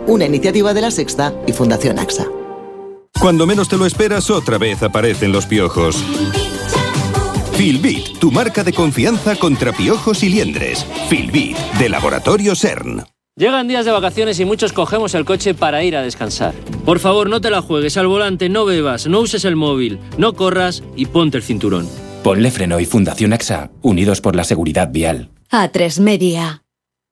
una iniciativa de La Sexta y Fundación AXA. Cuando menos te lo esperas, otra vez aparecen los piojos. Filbit, tu marca de confianza contra piojos y liendres. Filbit, de Laboratorio CERN. Llegan días de vacaciones y muchos cogemos el coche para ir a descansar. Por favor, no te la juegues al volante, no bebas, no uses el móvil, no corras y ponte el cinturón. Ponle Freno y Fundación AXA, unidos por la seguridad vial. A3 Media.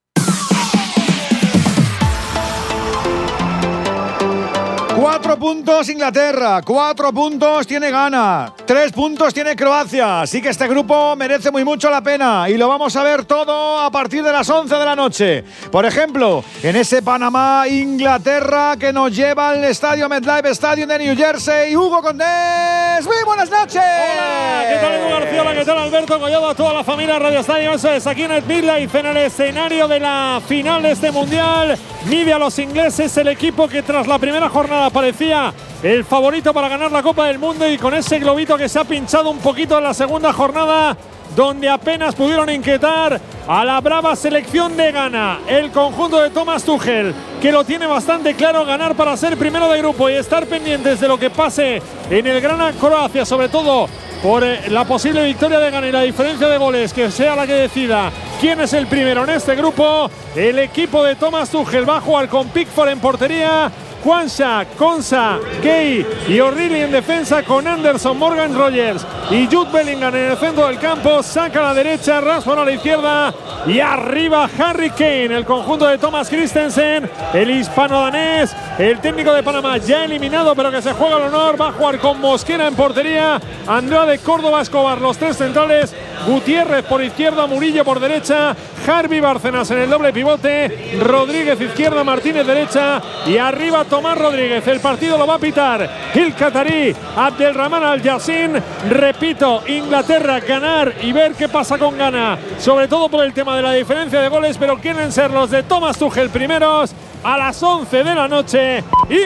4 puntos Inglaterra, 4 puntos tiene Ghana, 3 puntos tiene Croacia, así que este grupo merece muy mucho la pena y lo vamos a ver todo a partir de las 11 de la noche. Por ejemplo, en ese Panamá-Inglaterra que nos lleva al estadio MetLife Stadium de New Jersey, Hugo Condés. ¡Muy buenas noches! Hola, ¿qué tal Edu García? Hola, ¿qué tal Alberto Collado? A toda la familia Radio Estadio, eso es, aquí en el MetLife, en el escenario de la final de este Mundial. Mide a los ingleses, el equipo que tras la primera jornada parecía el favorito para ganar la Copa del Mundo, y con ese globito que se ha pinchado un poquito en la segunda jornada, donde apenas pudieron inquietar a la brava selección de Ghana. El conjunto de Thomas Tuchel, que lo tiene bastante claro, ganar para ser primero de grupo y estar pendientes de lo que pase en el Ghana-Croacia, sobre todo por la posible victoria de Ghana y la diferencia de goles que sea la que decida quién es el primero en este grupo. El equipo de Thomas Tuchel va a jugar con Pickford en portería, Quansah, Konsa, Gay y O'Reilly en defensa, con Anderson, Morgan Rogers y Jude Bellingham en el centro del campo. Saca a la derecha, Rashford a la izquierda y arriba Harry Kane. El conjunto de Thomas Christensen, el hispano-danés, el técnico de Panamá ya eliminado pero que se juega el honor, va a jugar con Mosquera en portería, Andrade, Córdoba, Escobar, los tres centrales, Gutiérrez por izquierda, Murillo por derecha, Harvey Bárcenas en el doble pivote, Rodríguez izquierda, Martínez derecha y arriba Tomás Rodríguez. El partido lo va a pitar el catarí Abdelrahman Al-Yassin. Repito, Inglaterra ganar y ver qué pasa con Ghana, sobre todo por el tema de la diferencia de goles, pero quieren ser los de Thomas Tuchel primeros a las 11 de la noche.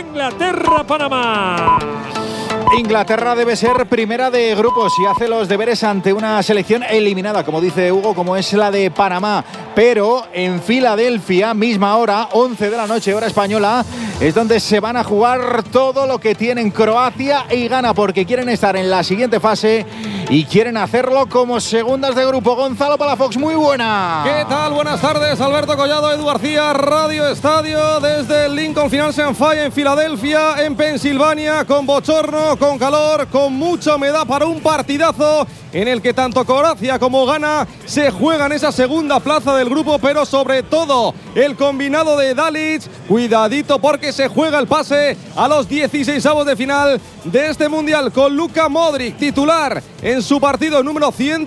Inglaterra-Panamá. Inglaterra debe ser primera de grupos y hace los deberes ante una selección eliminada, como dice Hugo, como es la de Panamá. Pero en Filadelfia, misma hora, 11 de la noche, hora española, es donde se van a jugar todo lo que tienen Croacia y Ghana, porque quieren estar en la siguiente fase y quieren hacerlo como segundas de grupo. Gonzalo Palafox, muy buena. ¿Qué tal? Buenas tardes, Alberto Collado, Edu García, Radio Estadio, desde el Lincoln Financial Field en Filadelfia, en Pensilvania, con bochorno, con calor, con mucha humedad, para un partidazo en el que tanto Croacia como Ghana se juegan esa segunda plaza del grupo, pero sobre todo el combinado de Dalic, cuidadito porque se juega el pase a los 16avos de final de este Mundial, con Luka Modric titular en su partido número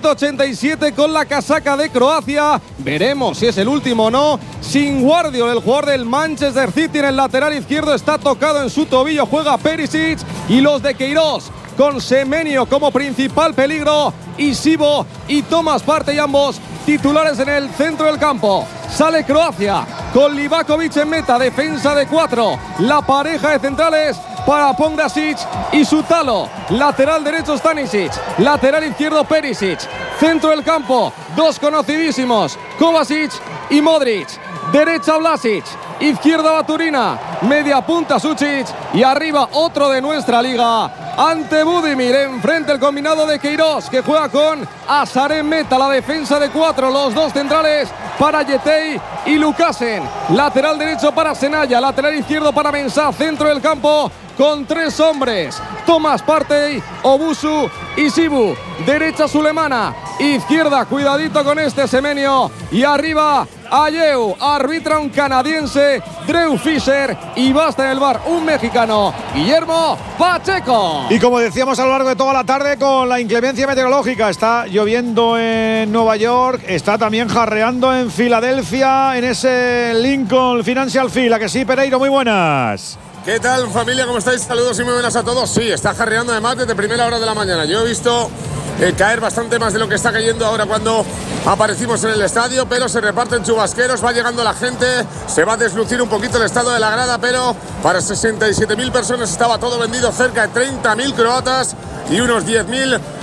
187 con la casaca de Croacia. Veremos si es el último o no. Sin Guardiola, el jugador del Manchester City en el lateral izquierdo está tocado en su tobillo, juega Perisic, y los de Queiroz con Semenyo como principal peligro, y Sibo y Thomas Partey ambos titulares en el centro del campo. Sale Croacia con Livakovic en meta, defensa de 4, la pareja de centrales para Pongrasic y Sutalo, lateral derecho Stanisic, lateral izquierdo Perisic, centro del campo, dos conocidísimos, Kovacic y Modric, derecha Vlasic, izquierda Baturina, media punta Sučić y arriba otro de nuestra liga, ante Budimir. Enfrente el combinado de Queiroz, que juega con Azar en meta, la defensa de 4, los dos centrales para Yetey y Lukasen, lateral derecho para Senaya, lateral izquierdo para Mensah, centro del campo con 3 hombres, Thomas Partey, Obusu y Sibu, derecha Sulemana, izquierda, cuidadito con este Semenyo, y arriba Ayew, arbitra un canadiense, Drew Fisher, y basta en el bar un mexicano, Guillermo Pacheco. Y como decíamos a lo largo de toda la tarde, con la inclemencia meteorológica, está lloviendo en Nueva York, está también jarreando en Filadelfia, en ese Lincoln Financial Field. ¿A que sí, Pereiro? Muy buenas. ¿Qué tal, familia? ¿Cómo estáis? Saludos y muy buenas a todos. Sí, está jarreando además desde primera hora de la mañana. Yo he visto caer bastante más de lo que está cayendo ahora cuando aparecimos en el estadio, pero se reparten chubasqueros, va llegando la gente, se va a deslucir un poquito el estado de la grada, pero para 67.000 personas estaba todo vendido, cerca de 30.000 croatas y unos 10.000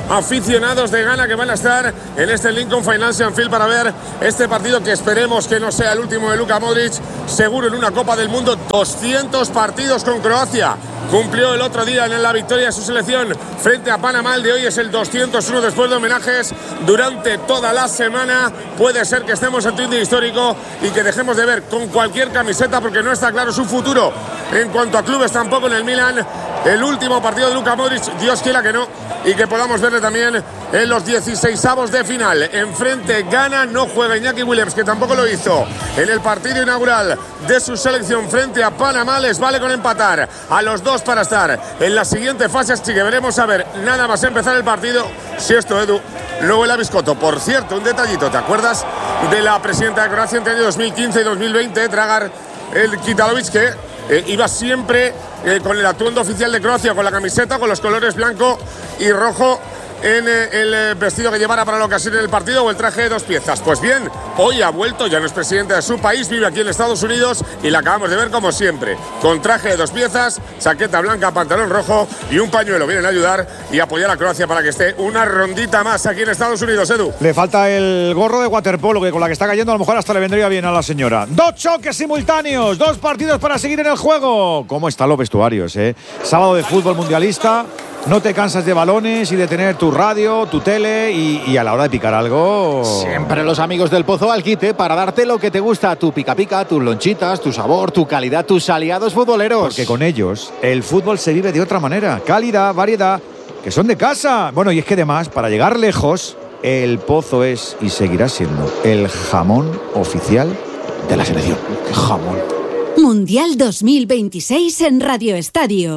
aficionados de Ghana que van a estar en este Lincoln Financial Field para ver este partido que esperemos que no sea el último de Luka Modric, seguro en una Copa del Mundo. 200 partidos con Croacia. Cumplió el otro día en la victoria de su selección frente a Panamá. El de hoy es el 201 después de homenajes durante toda la semana. Puede ser que estemos ante un día histórico y que dejemos de ver con cualquier camiseta, porque no está claro su futuro en cuanto a clubes, tampoco en el Milan, el último partido de Luka Modric, Dios quiera que no, y que podamos verle también en los 16avos de final. Enfrente Ghana, no juega Iñaki Williams, que tampoco lo hizo en el partido inaugural de su selección frente a Panamá. Les vale con empatar a los dos para estar en la siguiente fase, así que veremos a ver, nada más empezar el partido, si esto, Edu, no huele a biscotto. Por cierto, un detallito, ¿te acuerdas de la presidenta de Croacia entre años 2015 y 2020, Dragar Kitalovic, que iba siempre con el atuendo oficial de Croacia, con la camiseta, con los colores blanco y rojo en el vestido que llevara para la ocasión en el partido, o el traje de 2 piezas? Pues bien, hoy ha vuelto, ya no es presidente de su país, vive aquí en Estados Unidos y la acabamos de ver como siempre, con traje de 2 piezas, chaqueta blanca, pantalón rojo y un pañuelo. Vienen a ayudar y apoyar a Croacia para que esté una rondita más aquí en Estados Unidos, Edu. Le falta el gorro de waterpolo, que con la que está cayendo a lo mejor hasta le vendría bien a la señora. 2 choques simultáneos, 2 partidos para seguir en el juego. ¿Cómo están los vestuarios, Sábado de fútbol mundialista. No te cansas de balones y de tener tu radio, tu tele y a la hora de picar algo... Siempre los amigos del Pozo al quite para darte lo que te gusta, tu pica pica, tus lonchitas, tu sabor, tu calidad, tus aliados futboleros. Porque con ellos el fútbol se vive de otra manera. Calidad, variedad, que son de casa. Bueno, y es que además, para llegar lejos, el Pozo es y seguirá siendo el jamón oficial de la selección. ¡Qué jamón! Mundial 2026 en Radio Estadio.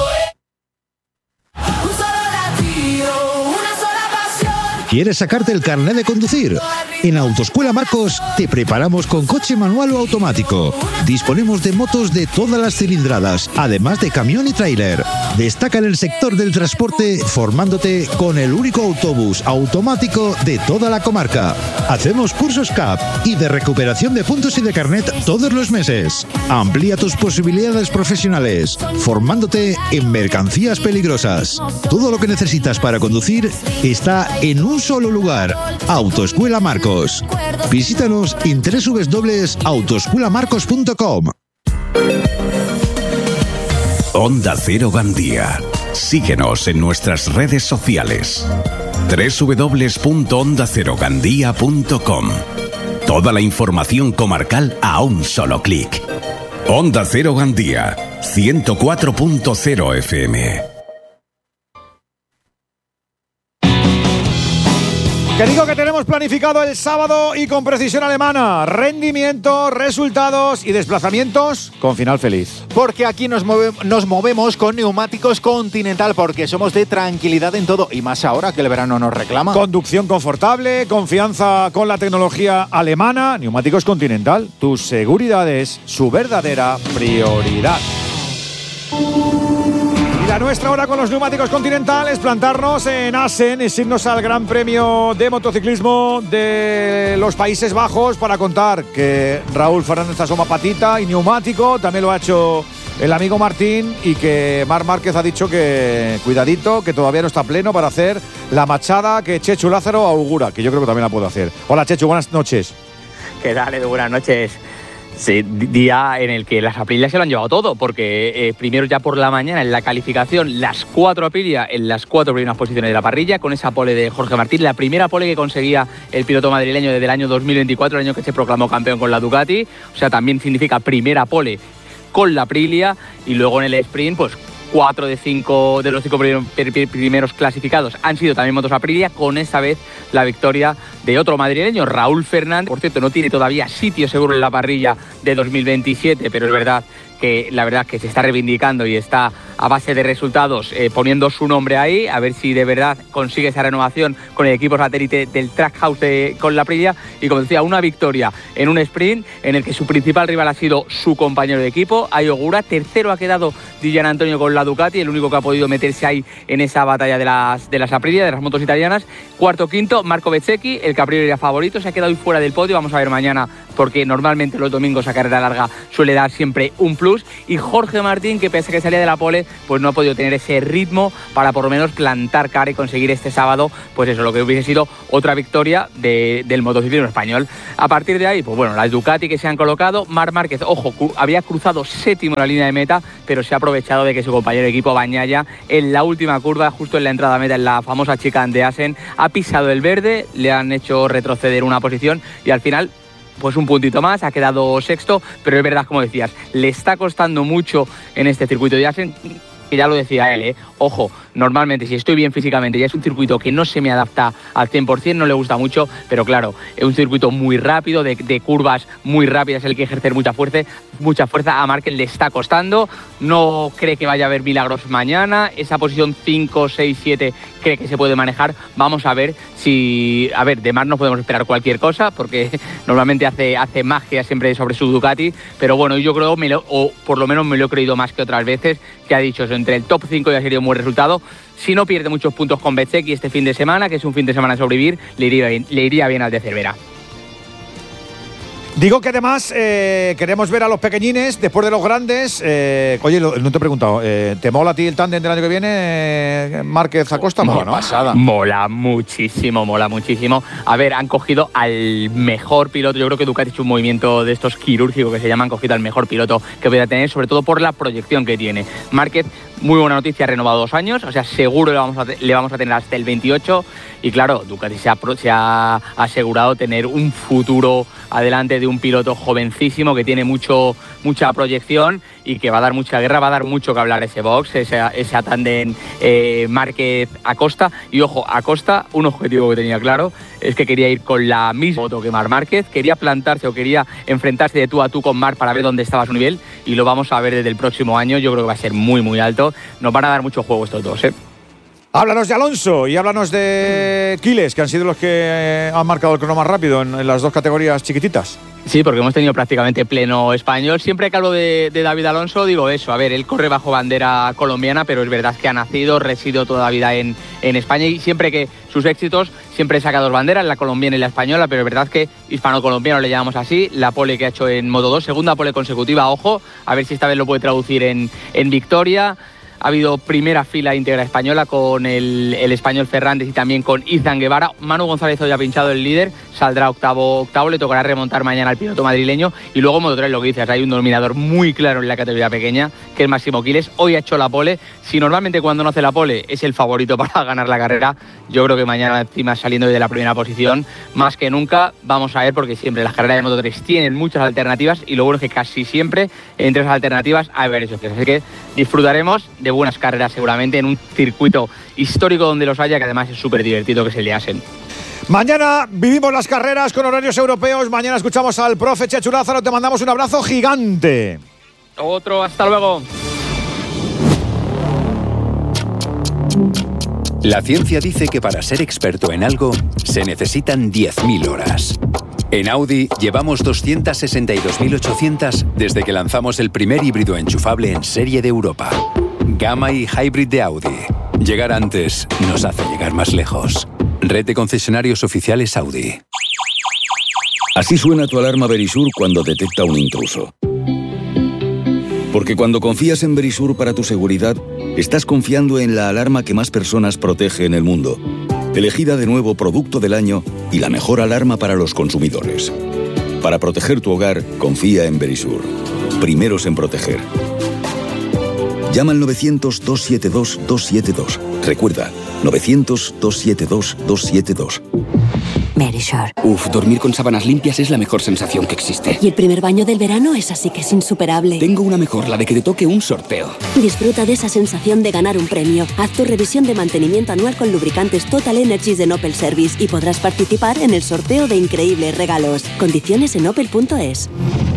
¿Quieres sacarte el carnet de conducir? En Autoescuela Marcos te preparamos con coche manual o automático. Disponemos de motos de todas las cilindradas, además de camión y tráiler. Destaca en el sector del transporte formándote con el único autobús automático de toda la comarca. Hacemos cursos CAP y de recuperación de puntos y de carnet todos los meses. Amplía tus posibilidades profesionales, formándote en mercancías peligrosas. Todo lo que necesitas para conducir está en un solo lugar. Autoescuela Marcos. Visítanos en www.autoescuelamarcos.com. Onda Cero Gandía. Síguenos en nuestras redes sociales. www.ondacerogandía.com. Toda la información comarcal a un solo clic. Onda Cero Gandía, 104.0 FM. Que digo que tenemos planificado el sábado y con precisión alemana. Rendimiento, resultados y desplazamientos con final feliz. Porque aquí nos movemos con Neumáticos Continental, porque somos de tranquilidad en todo, y más ahora que el verano nos reclama. Conducción confortable, confianza con la tecnología alemana. Neumáticos Continental, tu seguridad es su verdadera prioridad. Y la nuestra ahora con los Neumáticos Continental es plantarnos en Assen, es irnos al Gran Premio de Motociclismo de los Países Bajos para contar que Raúl Fernández asoma patita y neumático, también lo ha hecho el amigo Martín, y que Marc Márquez ha dicho que cuidadito, que todavía no está pleno para hacer la machada que Chechu Lázaro augura, que yo creo que también la puedo hacer. Hola Chechu, buenas noches. ¿Qué tal, Edu? Buenas noches. Sí, día en el que las Aprilia se lo han llevado todo, porque primero ya por la mañana en la calificación las 4 Aprilia en las 4 primeras posiciones de la parrilla, con esa pole de Jorge Martín, la primera pole que conseguía el piloto madrileño desde el año 2024, el año que se proclamó campeón con la Ducati, o sea, también significa primera pole con la Aprilia, y luego en el sprint, pues 4 de los 5 primeros clasificados han sido también motos Aprilia, con esta vez la victoria de otro madrileño, Raúl Fernández. Por cierto, no tiene todavía sitio seguro en la parrilla de 2027, pero es verdad que se está reivindicando y está a base de resultados poniendo su nombre ahí, a ver si de verdad consigue esa renovación con el equipo satélite del Trackhouse con la Aprilia. Y como decía, una victoria en un sprint en el que su principal rival ha sido su compañero de equipo, Ai Ogura. Tercero ha quedado Di Gianantonio con la Ducati, el único que ha podido meterse ahí en esa batalla de las Aprilia, de las motos italianas. Cuarto, quinto, Marco Bezzecchi, el que a priori era favorito, se ha quedado hoy fuera del podio. Vamos a ver mañana, porque normalmente los domingos a carrera larga suele dar siempre un plus. Y Jorge Martín, que pese a que salía de la pole, desgaste, pues no ha podido tener ese ritmo para por lo menos plantar cara y conseguir este sábado, pues eso, lo que hubiese sido otra victoria del motociclismo español. A partir de ahí, pues bueno, las Ducati que se han colocado, Marc Márquez, ojo, había cruzado séptimo en la línea de meta, pero se ha aprovechado de que su compañero de equipo Bagnaia, en la última curva, justo en la entrada a meta, en la famosa chicane de Assen, ha pisado el verde, le han hecho retroceder una posición y al final pues un puntito más, ha quedado sexto, pero es verdad, como decías, le está costando mucho en este circuito de Assen, que ya lo decía él, ojo, normalmente si estoy bien físicamente ya es un circuito que no se me adapta al 100%, no le gusta mucho, pero claro, es un circuito muy rápido, de curvas muy rápidas, el que ejercer mucha fuerza, a Márquez le está costando, no cree que vaya a haber milagros mañana, esa posición 5, 6, 7 cree que se puede manejar, vamos a ver si, de Marc no podemos esperar cualquier cosa, porque normalmente hace magia siempre sobre su Ducati, pero bueno, yo creo, o por lo menos me lo he creído más que otras veces, que ha dicho eso, entre el top 5 ya sería un buen resultado. Si no pierde muchos puntos con Bezzecchi este fin de semana, que es un fin de semana de sobrevivir, le iría bien al de Cervera. Digo que además queremos ver a los pequeñines después de los grandes. Oye, no te he preguntado, ¿te mola a ti el tándem del año que viene, Márquez Acosta? Mola, ¿no? Pasada. Mola muchísimo. A ver, han cogido al mejor piloto. Yo creo que Ducati ha hecho un movimiento de estos quirúrgicos que se llaman, cogido al mejor piloto que pueda tener, sobre todo por la proyección que tiene. Márquez, muy buena noticia, ha renovado 2 años, o sea, seguro le vamos a tener hasta el 28. Y claro, Ducati se ha asegurado tener un futuro adelante de un piloto jovencísimo que tiene mucha proyección y que va a dar mucha guerra, va a dar mucho que hablar ese box, ese tándem Márquez-Acosta. Y ojo, Acosta, un objetivo que tenía claro, es que quería ir con la misma moto que Marc Márquez, quería plantarse o quería enfrentarse de tú a tú con Marc para ver dónde estaba su nivel, y lo vamos a ver desde el próximo año. Yo creo que va a ser muy, muy alto. Nos van a dar mucho juego estos dos, Háblanos de Alonso y háblanos de Quiles, que han sido los que han marcado el crono más rápido en las dos categorías chiquititas. Sí, porque hemos tenido prácticamente pleno español. Siempre que hablo de David Alonso digo eso, a ver, él corre bajo bandera colombiana, pero es verdad que ha nacido, residido toda la vida en España, y siempre que sus éxitos, siempre saca 2 banderas, la colombiana y la española, pero es verdad que hispano-colombiano le llamamos así, la pole que ha hecho en Moto2, segunda pole consecutiva, ojo, a ver si esta vez lo puede traducir en victoria. Ha habido primera fila íntegra española con el español Fernández y también con Izan Guevara. Manu González hoy ha pinchado el líder, saldrá octavo, le tocará remontar mañana al piloto madrileño. Y luego Moto3, lo que dices, hay un dominador muy claro en la categoría pequeña, que es Máximo Quiles. Hoy ha hecho la pole. Si normalmente cuando no hace la pole es el favorito para ganar la carrera, yo creo que mañana encima saliendo de la primera posición, más que nunca, vamos a ver, porque siempre las carreras de Moto3 tienen muchas alternativas y lo bueno es que casi siempre entre esas alternativas hay varios. Así que disfrutaremos de buenas carreras seguramente en un circuito histórico donde los haya, que además es súper divertido, que es el de Assen. Mañana vivimos las carreras con horarios europeos. Mañana escuchamos al profe Chechu Lázaro. Te mandamos un abrazo gigante. Otro, hasta luego. La ciencia dice que para ser experto en algo se necesitan 10.000 horas. En Audi llevamos 262.800 desde que lanzamos el primer híbrido enchufable en serie de Europa. Gamma y Hybrid de Audi. Llegar antes nos hace llegar más lejos. Red de concesionarios oficiales Audi. Así suena tu alarma Verisur cuando detecta un intruso. Porque cuando confías en Verisur para tu seguridad, estás confiando en la alarma que más personas protege en el mundo. Elegida de nuevo Producto del Año y la mejor alarma para los consumidores. Para proteger tu hogar, confía en Verisur. Primeros en proteger. Llama al 900-272-272. Recuerda, 900-272-272. Verisur. Dormir con sábanas limpias es la mejor sensación que existe. Y el primer baño del verano es así que es insuperable. Tengo una mejor, la de que te toque un sorteo. Disfruta de esa sensación de ganar un premio. Haz tu revisión de mantenimiento anual con lubricantes Total Energies de Opel Service y podrás participar en el sorteo de increíbles regalos. Condiciones en opel.es.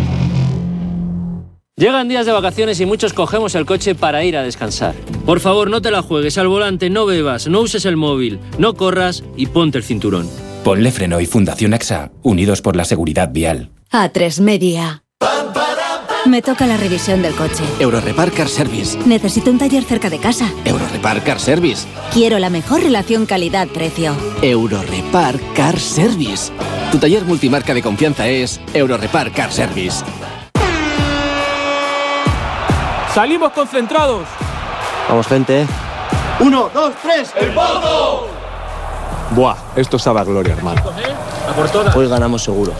Llegan días de vacaciones y muchos cogemos el coche para ir a descansar. Por favor, no te la juegues al volante, no bebas, no uses el móvil, no corras y ponte el cinturón. Ponle Freno y Fundación AXA, unidos por la seguridad vial. A3 Media. Me toca la revisión del coche. Eurorepar Car Service. Necesito un taller cerca de casa. Eurorepar Car Service. Quiero la mejor relación calidad-precio. Eurorepar Car Service. Tu taller multimarca de confianza es Eurorepar Car Service. Salimos concentrados. Vamos, gente. 1, 2, 3. ¡El Pozo! Buah, esto sabe a gloria, hermano. Hoy ganamos seguro.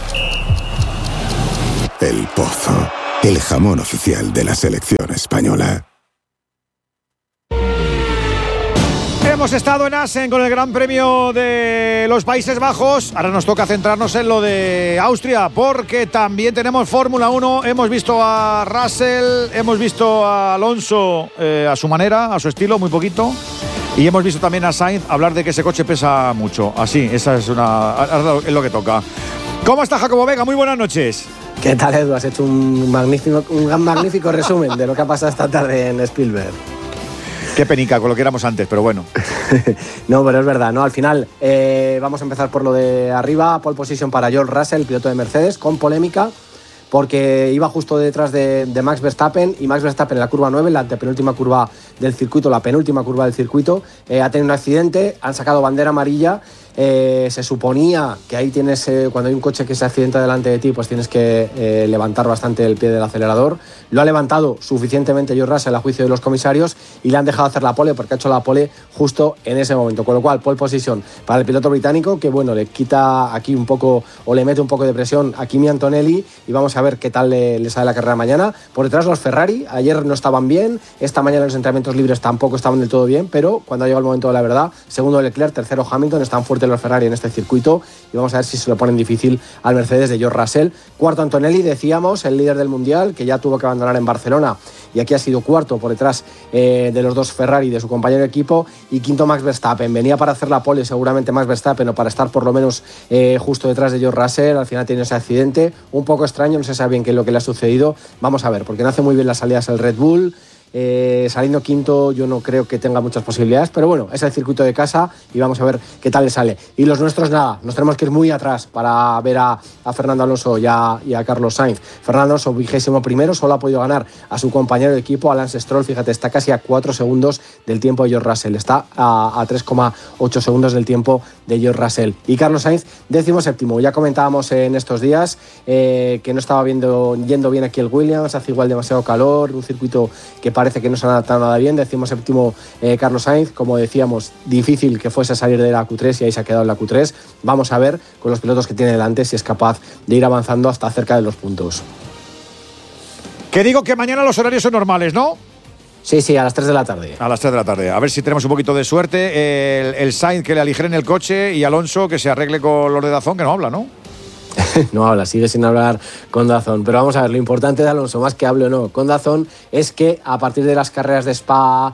El Pozo, el jamón oficial de la selección española. Hemos estado en Assen con el Gran Premio de los Países Bajos. Ahora nos toca centrarnos en lo de Austria, porque también tenemos Fórmula 1. Hemos visto a Russell, hemos visto a Alonso a su manera, a su estilo, muy poquito. Y hemos visto también a Sainz hablar de que ese coche pesa mucho. Así, esa es lo que toca. ¿Cómo está Jacobo Vega? Muy buenas noches. ¿Qué tal, Edu? Has hecho un magnífico resumen de lo que ha pasado esta tarde en Spielberg. Qué penica con lo que éramos antes, pero bueno. No, pero es verdad, ¿no? Al final vamos a empezar por lo de arriba. Pole position para George Russell, piloto de Mercedes, con polémica, porque iba justo detrás de Max Verstappen, y Max Verstappen en la curva 9, la antepenúltima curva del circuito, la penúltima curva del circuito, ha tenido un accidente, han sacado bandera amarilla. Se suponía que ahí tienes, cuando hay un coche que se accidenta delante de ti, pues tienes que levantar bastante el pie del acelerador. Lo ha levantado suficientemente George Russell a juicio de los comisarios y le han dejado hacer la pole, porque ha hecho la pole justo en ese momento. Con lo cual, pole position para el piloto británico, que bueno, le quita aquí un poco, o le mete un poco de presión a Kimi Antonelli, y vamos a ver qué tal le sale la carrera mañana. Por detrás los Ferrari, ayer no estaban bien, esta mañana los entrenamientos libres tampoco estaban del todo bien, pero cuando ha llegado el momento de la verdad, segundo Leclerc, tercero Hamilton, están fuertes los Ferrari en este circuito, y vamos a ver si se lo ponen difícil al Mercedes de George Russell. Cuarto Antonelli, decíamos, el líder del Mundial, que ya tuvo que abandonar en Barcelona, y aquí ha sido cuarto por detrás de los dos Ferrari, de su compañero de equipo. Y quinto Max Verstappen, venía para hacer la pole seguramente Max Verstappen, o para estar por lo menos justo detrás de George Russell. Al final tiene ese accidente un poco extraño, no se sabe bien qué es lo que le ha sucedido. Vamos a ver, porque no hace muy bien las salidas el Red Bull. Saliendo quinto yo no creo que tenga muchas posibilidades, pero bueno, es el circuito de casa y vamos a ver qué tal le sale. Y los nuestros nada, nos tenemos que ir muy atrás para ver a Fernando Alonso y a Carlos Sainz. Fernando Alonso, 21º, solo ha podido ganar a su compañero de equipo, a Lance Stroll. Fíjate, está casi a 4 segundos del tiempo de George Russell, está a 3,8 segundos del tiempo de George Russell. Y Carlos Sainz, 17º. Ya comentábamos en estos días que no estaba yendo bien aquí el Williams, hace igual demasiado calor, un circuito que parece que no se ha adaptado nada bien. 17º Carlos Sainz, como decíamos, difícil que fuese a salir de la Q3 y ahí se ha quedado en la Q3. Vamos a ver con los pilotos que tiene delante si es capaz de ir avanzando hasta cerca de los puntos. Que digo que mañana los horarios son normales, ¿no? Sí, a las 3 de la tarde. A las 3 de la tarde. A ver si tenemos un poquito de suerte. El Sainz que le aligeren el coche, y Alonso que se arregle con los de DAZN, que no habla, ¿no? No habla, sigue sin hablar con DAZN. Pero vamos a ver, lo importante de Alonso, más que hable o no con DAZN, es que a partir de las carreras de Spa,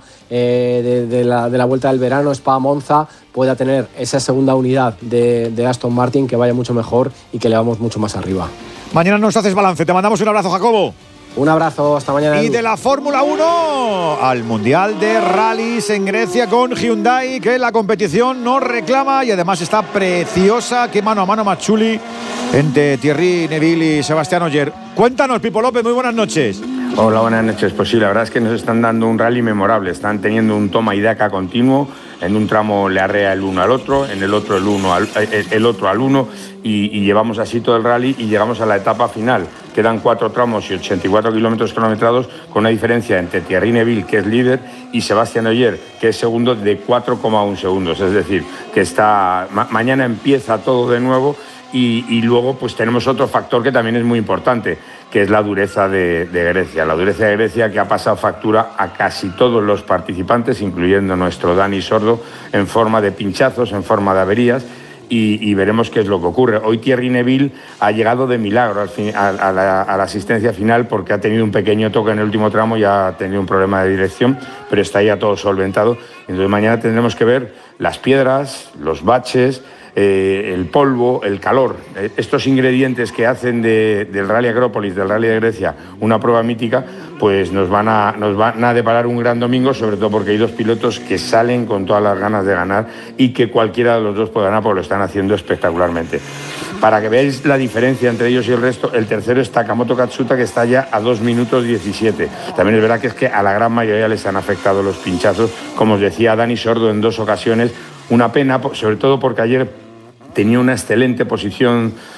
de la vuelta del verano, Spa-Monza, pueda tener esa segunda unidad de Aston Martin que vaya mucho mejor y que le vamos mucho más arriba. Mañana nos haces balance. Te mandamos un abrazo, Jacobo. Un abrazo, hasta mañana. Y de la Fórmula 1 al Mundial de Rallys en Grecia con Hyundai, que la competición nos reclama y además está preciosa. Qué mano a mano más chuli entre Thierry Neuville y Sebastián Ogier. Cuéntanos, Pipo López, muy buenas noches. Hola, buenas noches. Pues sí, la verdad es que nos están dando un rally memorable. Están teniendo un toma y daca continuo. En un tramo le arrea el uno al otro, en el otro el otro al uno, y llevamos así todo el rally y llegamos a la etapa final. Quedan 4 tramos y 84 kilómetros cronometrados, con una diferencia entre Thierry Neuville, que es líder, y Sebastián Ogier, que es segundo, de 4,1 segundos. Es decir, que mañana empieza todo de nuevo. Y luego pues tenemos otro factor que también es muy importante, que es la dureza de Grecia. La dureza de Grecia, que ha pasado factura a casi todos los participantes, incluyendo nuestro Dani Sordo, en forma de pinchazos, en forma de averías, y veremos qué es lo que ocurre. Hoy Thierry Neuville ha llegado de milagro a la asistencia final, porque ha tenido un pequeño toque en el último tramo y ha tenido un problema de dirección, pero está ya todo solventado. Entonces mañana tendremos que ver las piedras, los baches, el polvo, el calor, estos ingredientes que hacen del Rally Acrópolis, del Rally de Grecia, una prueba mítica, pues nos van a deparar un gran domingo, sobre todo porque hay 2 pilotos que salen con todas las ganas de ganar, y que cualquiera de los 2 puede ganar, porque lo están haciendo espectacularmente. Para que veáis la diferencia entre ellos y el resto, el tercero es Takamoto Katsuta, que está ya a 2 minutos 17. También es verdad que es que a la gran mayoría les han afectado los pinchazos, como os decía Dani Sordo en 2 ocasiones. Una pena, sobre todo porque ayer tenía una excelente posición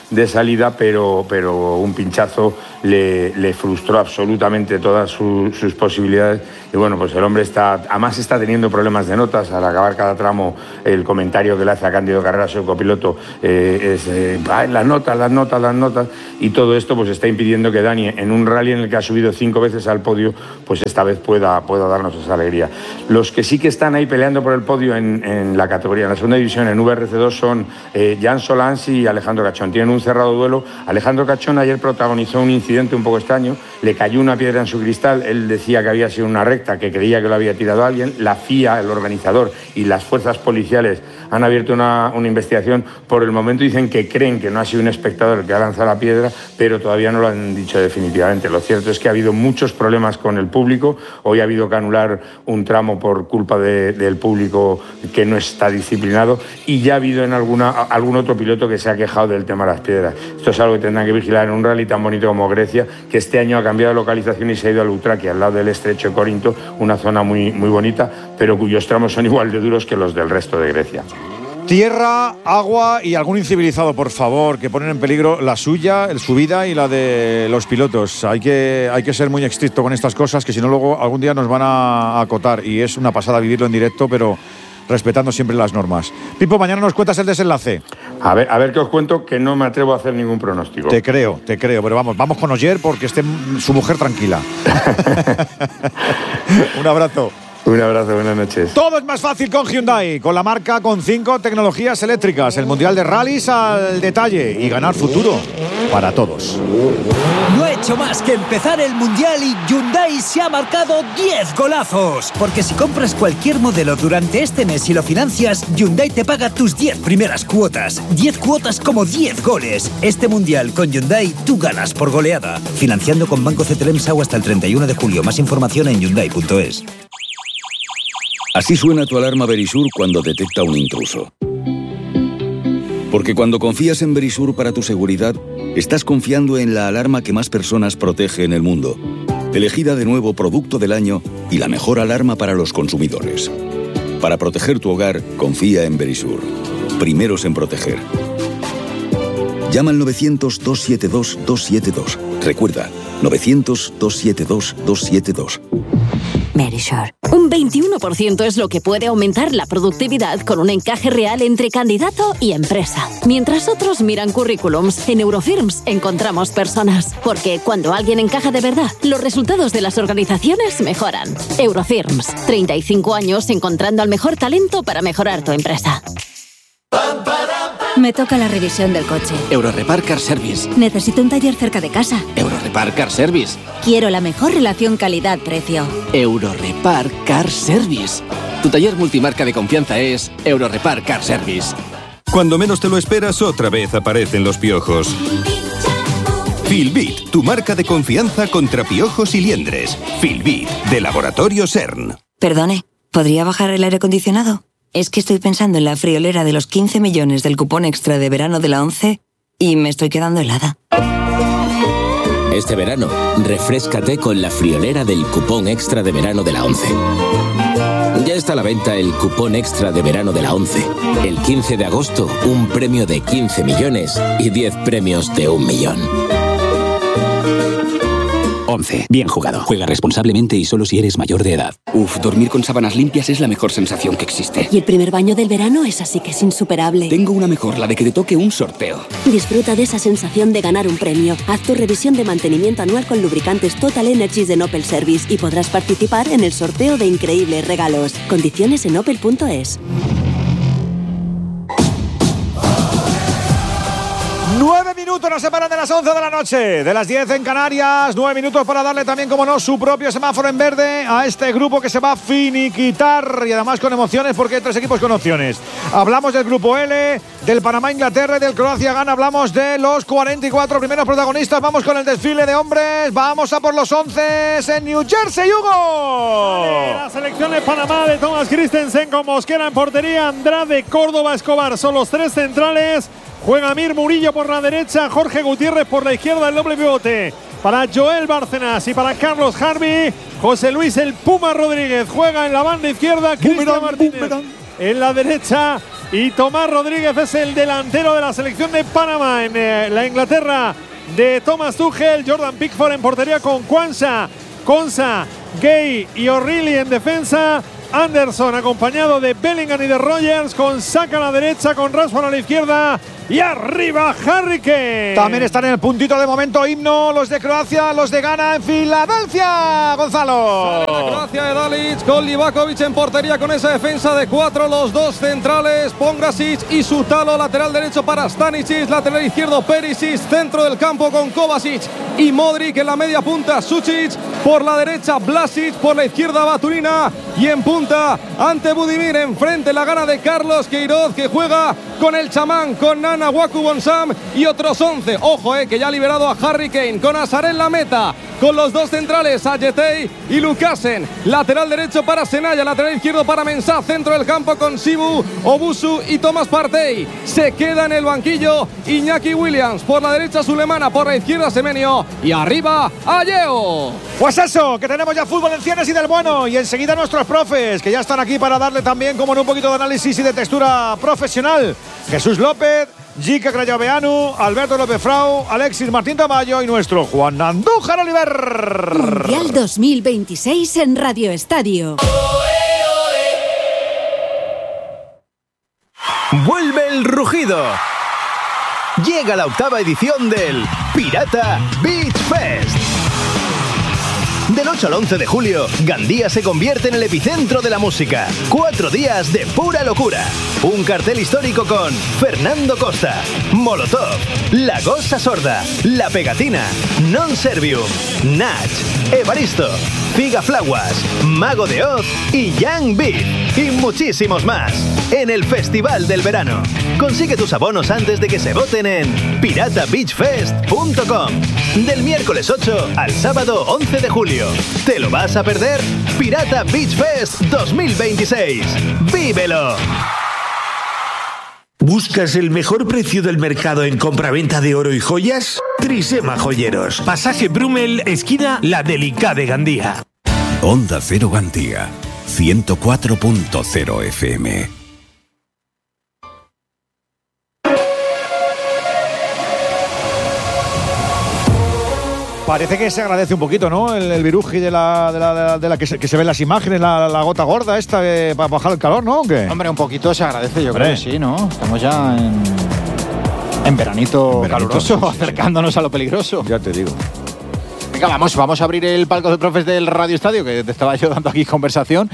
de salida, pero un pinchazo le frustró absolutamente todas sus posibilidades. Y bueno, pues el hombre además está teniendo problemas de notas. Al acabar cada tramo, el comentario que le hace a Cándido Carrera, su copiloto, es las notas. Y todo esto pues está impidiendo que Dani, en un rally en el que ha subido 5 veces al podio, pues esta vez pueda darnos esa alegría. Los que sí que están ahí peleando por el podio en la categoría, en la segunda división, en VRC2, son Jan Solans y Alejandro Cachón. Tienen un cerrado duelo. Alejandro Cachón ayer protagonizó un incidente un poco extraño. Le cayó una piedra en su cristal. Él decía que había sido una recta, que creía que lo había tirado alguien. La FIA, el organizador, y las fuerzas policiales han abierto una investigación. Por el momento dicen que creen que no ha sido un espectador el que ha lanzado la piedra, pero todavía no lo han dicho definitivamente. Lo cierto es que ha habido muchos problemas con el público. Hoy ha habido que anular un tramo por culpa del público que no está disciplinado, y ya ha habido en algún otro piloto que se ha quejado del tema de las piedras. Esto es algo que tendrán que vigilar en un rally tan bonito como Grecia, que este año ha cambiado de localización y se ha ido a Loutraki, al lado del estrecho de Corinto, una zona muy, muy bonita, pero cuyos tramos son igual de duros que los del resto de Grecia. Tierra, agua y algún incivilizado, por favor, que ponen en peligro la suya, su vida y la de los pilotos. Hay que ser muy estricto con estas cosas, que si no luego algún día nos van a acotar, y es una pasada vivirlo en directo, pero respetando siempre las normas. Pipo, mañana nos cuentas el desenlace. A ver qué os cuento, que no me atrevo a hacer ningún pronóstico. Te creo, pero vamos con Ogier porque esté su mujer tranquila. Un abrazo. Un abrazo, buenas noches. Todo es más fácil con Hyundai, con la marca con 5 tecnologías eléctricas, el Mundial de Rallys al detalle y ganar futuro para todos. No ha hecho más que empezar el Mundial y Hyundai se ha marcado 10 golazos. Porque si compras cualquier modelo durante este mes y lo financias, Hyundai te paga tus 10 primeras cuotas. 10 cuotas como 10 goles. Este Mundial con Hyundai tú ganas por goleada. Financiando con Banco CTLM SAU hasta el 31 de julio. Más información en Hyundai.es. Así suena tu alarma Verisur cuando detecta un intruso. Porque cuando confías en Verisur para tu seguridad, estás confiando en la alarma que más personas protege en el mundo. Elegida de nuevo Producto del Año y la mejor alarma para los consumidores. Para proteger tu hogar, confía en Verisur. Primeros en proteger. Llama al 900-272-272. Recuerda, 900-272-272. Verisur. Un 21% es lo que puede aumentar la productividad con un encaje real entre candidato y empresa. Mientras otros miran currículums, en Eurofirms encontramos personas. Porque cuando alguien encaja de verdad, los resultados de las organizaciones mejoran. Eurofirms. 35 años encontrando al mejor talento para mejorar tu empresa. Me toca la revisión del coche. Eurorepar Car Service. Necesito un taller cerca de casa. Eurorepar Car Service. Quiero la mejor relación calidad-precio. Eurorepar Car Service. Tu taller multimarca de confianza es Eurorepar Car Service. Cuando menos te lo esperas, otra vez aparecen los piojos. Filbit, tu marca de confianza contra piojos y liendres. Filbit, de Laboratorio CERN. Perdone, ¿podría bajar el aire acondicionado? Es que estoy pensando en la friolera de los 15 millones del cupón extra de verano de la ONCE y me estoy quedando helada. Este verano, refréscate con la friolera del cupón extra de verano de la ONCE. Ya está a la venta el cupón extra de verano de la ONCE. El 15 de agosto, un premio de 15 millones y 10 premios de 1 millón. 11. Bien jugado. Juega responsablemente y solo si eres mayor de edad. Dormir con sábanas limpias es la mejor sensación que existe. Y el primer baño del verano es así que es insuperable. Tengo una mejor, la de que te toque un sorteo. Disfruta de esa sensación de ganar un premio. Haz tu revisión de mantenimiento anual con lubricantes Total Energies de Opel Service y podrás participar en el sorteo de increíbles regalos. Condiciones en opel.es. 9 minutos nos separan de las 11 de la noche, de las 10 en Canarias. 9 minutos para darle también, como no, su propio semáforo en verde a este grupo que se va a finiquitar, y además con emociones, porque hay 3 equipos con opciones. Hablamos del grupo L, del Panamá-Inglaterra y del Croacia-Ghana. Hablamos de los 44 primeros protagonistas. Vamos con el desfile de hombres. Vamos a por los 11 en New Jersey, Hugo. Vale, la selección de Panamá de Thomas Christensen con Mosquera en portería, Andrade, Córdoba, Escobar son los 3 centrales. Juega Mir Murillo por la derecha, Jorge Gutiérrez por la izquierda, el doble pivote para Joel Bárcenas y para Carlos Harvey. José Luis el Puma Rodríguez juega en la banda izquierda, Cristian Martínez en la derecha, Y Tomás Rodríguez es el delantero de la selección de Panamá. En la Inglaterra de Thomas Tuchel, Jordan Pickford en portería con Konsa, Gay y O'Reilly en defensa. Anderson acompañado de Bellingham y de Rogers, con Saka a la derecha, con Rashford a la izquierda y arriba Harry Kane. También están en el puntito de momento himno los de Croacia, los de Ghana en Filadelfia. Gonzalo. Sale la Croacia de Dalic con Livakovic en portería con esa defensa de 4, los dos centrales Pongrasic y Sutalo, lateral derecho para Stanisic, lateral izquierdo Perisic, centro del campo con Kovacic y Modric en la media punta, Sucic por la derecha, Vlasic por la izquierda, Baturina y en punta ante Budimir, enfrente la gana de Carlos Queiroz, que juega con el chamán, con Nana Waku-Bonsam y otros 11. Ojo, que ya ha liberado a Harry Kane, con Azar en la meta, con los dos centrales, Ayetey y Lukasen, lateral derecho para Senaya, lateral izquierdo para Mensah, centro del campo con Sibu, Obusu y Thomas Partey. Se queda en el banquillo Iñaki Williams, por la derecha Sulemana, por la izquierda Semenyo y arriba Ayeo. Pues eso, que tenemos ya fútbol en ciernes y del bueno, y enseguida nuestros profes, que ya están aquí para darle también, como en un poquito de análisis y de textura profesional. Jesús López, Jica Crayoveanu, Alberto López Frau, Alexis Martín Tamayo y nuestro Juan Andújar Oliver. Mundial 2026 en Radio Estadio. Vuelve el rugido. Llega la 8ª edición del Pirata Beach Fest. Del 8 al 11 de julio, Gandía se convierte en el epicentro de la música. 4 días de pura locura. Un cartel histórico con Fernando Costa, Molotov, La Gosa Sorda, La Pegatina, Non Servium, Nach, Evaristo, Figaflaguas, Mago de Oz y Young Beat. Y muchísimos más. En el Festival del Verano. Consigue tus abonos antes de que se voten en piratabeachfest.com. Del miércoles 8 al sábado 11 de julio. ¿Te lo vas a perder? Pirata Beach Fest 2026. ¡Vívelo! ¿Buscas el mejor precio del mercado en compraventa de oro y joyas? Trisema Joyeros. Pasaje Brumel, esquina La Delicá de Gandía. Onda Cero Gandía, 104.0 FM. Parece que se agradece un poquito, ¿no? El viruji de la que se ve en las imágenes, la gota gorda esta para bajar el calor, ¿no? ¿O qué? Hombre, un poquito se agradece, yo creo que sí, ¿no? Estamos ya en veranito caluroso, sí, acercándonos a lo peligroso. Ya te digo. Venga, vamos a abrir el palco de profes del Radio Estadio, que te estaba yo dando aquí conversación.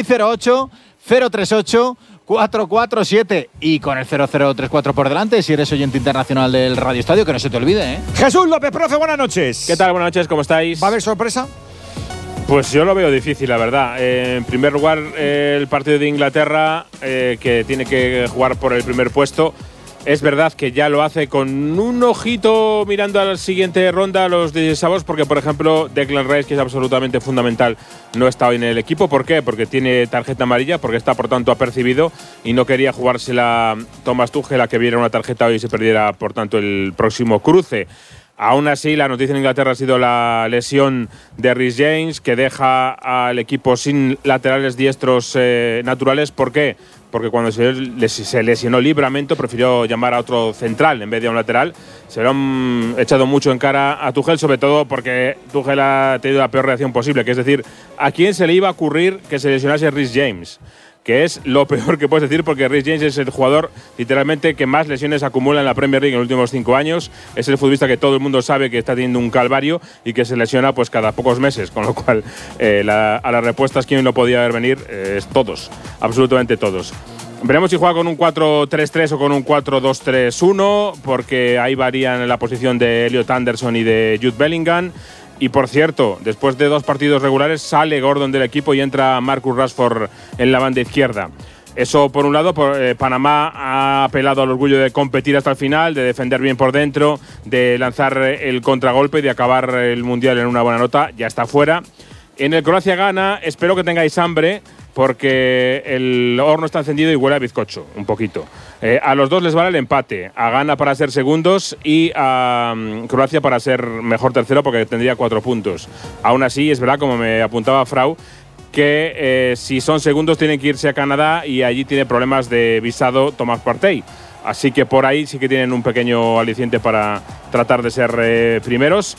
608-038-447 y con el 0034 por delante, si eres oyente internacional del Radio Estadio, que no se te olvide, ¿eh? Jesús López, profe, buenas noches. ¿Qué tal? Buenas noches, ¿cómo estáis? ¿Va a haber sorpresa? Pues yo lo veo difícil, la verdad. En primer lugar, el partido de Inglaterra, que tiene que jugar por el primer puesto. Es verdad que ya lo hace con un ojito mirando a la siguiente ronda, los 16avos, porque, por ejemplo, Declan Rice, que es absolutamente fundamental, no está hoy en el equipo. ¿Por qué? Porque tiene tarjeta amarilla, porque está, por tanto, apercibido y no quería jugársela Thomas Tuchel a que viera una tarjeta hoy y se perdiera, por tanto, el próximo cruce. Aún así, la noticia en Inglaterra ha sido la lesión de Reece James, que deja al equipo sin laterales diestros naturales. ¿Por qué? Porque cuando se lesionó Livramento prefirió llamar a otro central en vez de a un lateral. Se lo han echado mucho en cara a Tuchel, sobre todo porque Tuchel ha tenido la peor reacción posible, que es decir, ¿a quién se le iba a ocurrir que se lesionase Reece James? Que es lo peor que puedes decir, porque Reece James es el jugador literalmente que más lesiones acumula en la Premier League en los últimos 5 años. Es el futbolista que todo el mundo sabe que está teniendo un calvario y que se lesiona pues cada pocos meses, con lo cual a las respuestas quién no podía ver venir es todos, absolutamente todos. Veremos si juega con un 4-3-3 o con un 4-2-3-1, porque ahí varían la posición de Elliot Anderson y de Jude Bellingham. Y por cierto, después de 2 partidos regulares sale Gordon del equipo y entra Marcus Rashford en la banda izquierda. Eso por un lado. Panamá ha apelado al orgullo de competir hasta el final, de defender bien por dentro, de lanzar el contragolpe y de acabar el Mundial en una buena nota. Ya está fuera. En el Croacia-Ghana espero que tengáis hambre, porque el horno está encendido y huele a bizcocho, un poquito. A los dos les vale el empate. A Ghana para ser segundos y a Croacia para ser mejor tercero, porque tendría 4 puntos. Aún así, es verdad, como me apuntaba Frau, que si son segundos tienen que irse a Canadá y allí tiene problemas de visado Thomas Partey. Así que por ahí sí que tienen un pequeño aliciente para tratar de ser primeros.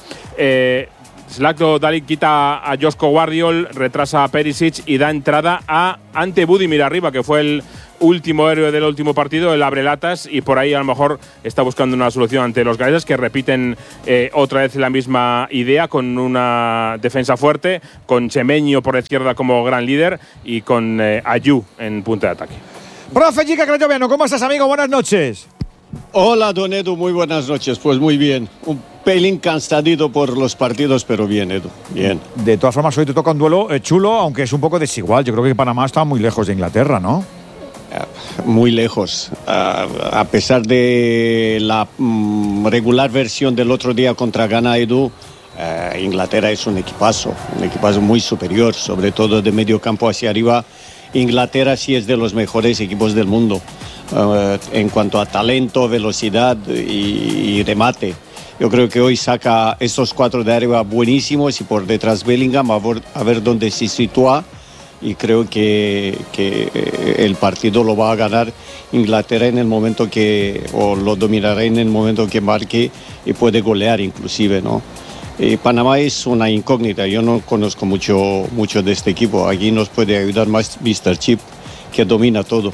Zlatko Dalic quita a Josko Guardiol, retrasa a Perisic y da entrada a Ante Budimir arriba, que fue el último héroe del último partido, el abrelatas, y por ahí a lo mejor está buscando una solución ante los galeses, que repiten otra vez la misma idea, con una defensa fuerte, con Semenyo por la izquierda como gran líder y con Ayew en punta de ataque. Profe Jica Crayoviano, ¿cómo estás, amigo? Buenas noches. Hola, don Edu, muy buenas noches. Pues muy bien. Un pelín cansadito por los partidos, pero bien, Edu, bien. De todas formas, hoy te toca un duelo chulo, aunque es un poco desigual. Yo creo que Panamá está muy lejos de Inglaterra, ¿no? Muy lejos. A pesar de la regular versión del otro día contra Ghana, Edu, Inglaterra es un equipazo muy superior, sobre todo de medio campo hacia arriba. Inglaterra sí es de los mejores equipos del mundo en cuanto a talento, velocidad y remate. Yo creo que hoy saca estos 4 de arriba buenísimos y por detrás Bellingham a ver dónde se sitúa, y creo que el partido lo va a ganar Inglaterra en el momento o lo dominará en el momento que marque y puede golear inclusive, ¿no? Panamá es una incógnita, yo no conozco mucho de este equipo. Aquí nos puede ayudar más Mr. Chip, que domina todo.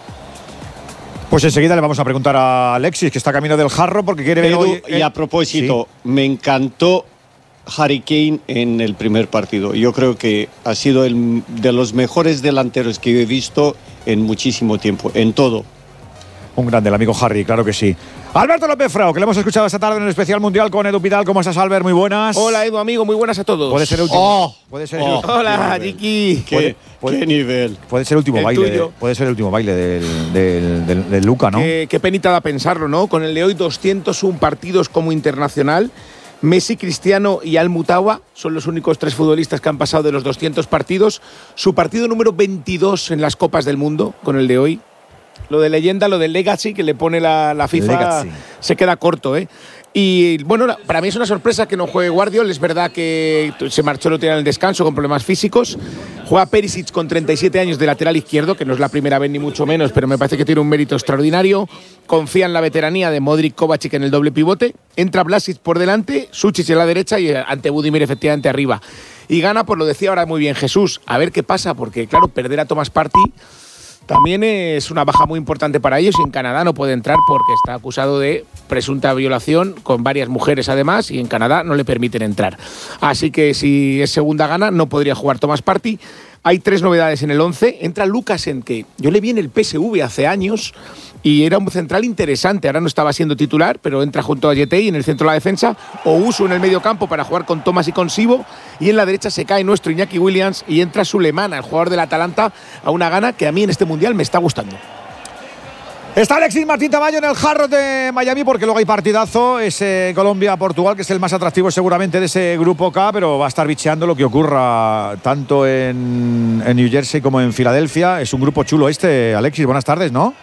Pues enseguida le vamos a preguntar a Alexis, que está camino del Jarro, porque quiere ver hoy… Y a propósito, sí, me encantó Harry Kane en el primer partido. Yo creo que ha sido de los mejores delanteros que yo he visto en muchísimo tiempo, en todo. Un grande, el amigo Harry, claro que sí. Alberto López Frao, que le hemos escuchado esta tarde en el especial mundial con Edu Pidal. ¿Cómo estás, Albert? Muy buenas. Hola, Edu, amigo, muy buenas a todos. Puede ser el último. Puede ser el último. Hola, Ricky. ¿Qué nivel? Puede ser el último baile. Puede ser el último baile del Luca, ¿no? Qué penita da pensarlo, ¿no? Con el de hoy, 201 partidos como internacional. Messi, Cristiano y Al-Mutawa son los únicos 3 futbolistas que han pasado de los 200 partidos. Su partido número 22 en las Copas del Mundo, con el de hoy. Lo de leyenda, lo del legacy que le pone la FIFA, legacy, se queda corto, ¿eh? Y bueno, para mí es una sorpresa que no juegue Guardiol. Es verdad que se marchó el otro día en el descanso con problemas físicos. Juega Perisic con 37 años de lateral izquierdo, que no es la primera vez ni mucho menos, pero me parece que tiene un mérito extraordinario. Confía en la veteranía de Modric, Kovacic en el doble pivote. Entra Vlasic por delante, Sučić en la derecha y ante Budimir efectivamente arriba. Y gana, pues lo decía ahora muy bien Jesús. A ver qué pasa, porque claro, perder a Thomas Partey también es una baja muy importante para ellos, y en Canadá no puede entrar porque está acusado de presunta violación con varias mujeres además, y en Canadá no le permiten entrar. Así que si es segunda gana no podría jugar Thomas Partey. Hay 3 novedades en el 11. Entra Lukasen, que yo le vi en el PSV hace años y era un central interesante. Ahora no estaba siendo titular, pero entra junto a Yetey en el centro de la defensa. Ousu en el medio campo para jugar con Thomas y con Sibo. Y en la derecha se cae nuestro Iñaki Williams y entra Sulemana, el jugador del Atalanta, a una gana que a mí en este Mundial me está gustando. Está Alexis Martín Tamayo en el Jarro de Miami, porque luego hay partidazo. Es Colombia-Portugal, que es el más atractivo seguramente de ese grupo K, pero va a estar bicheando lo que ocurra tanto en New Jersey como en Filadelfia. Es un grupo chulo este, Alexis. Buenas tardes, ¿no?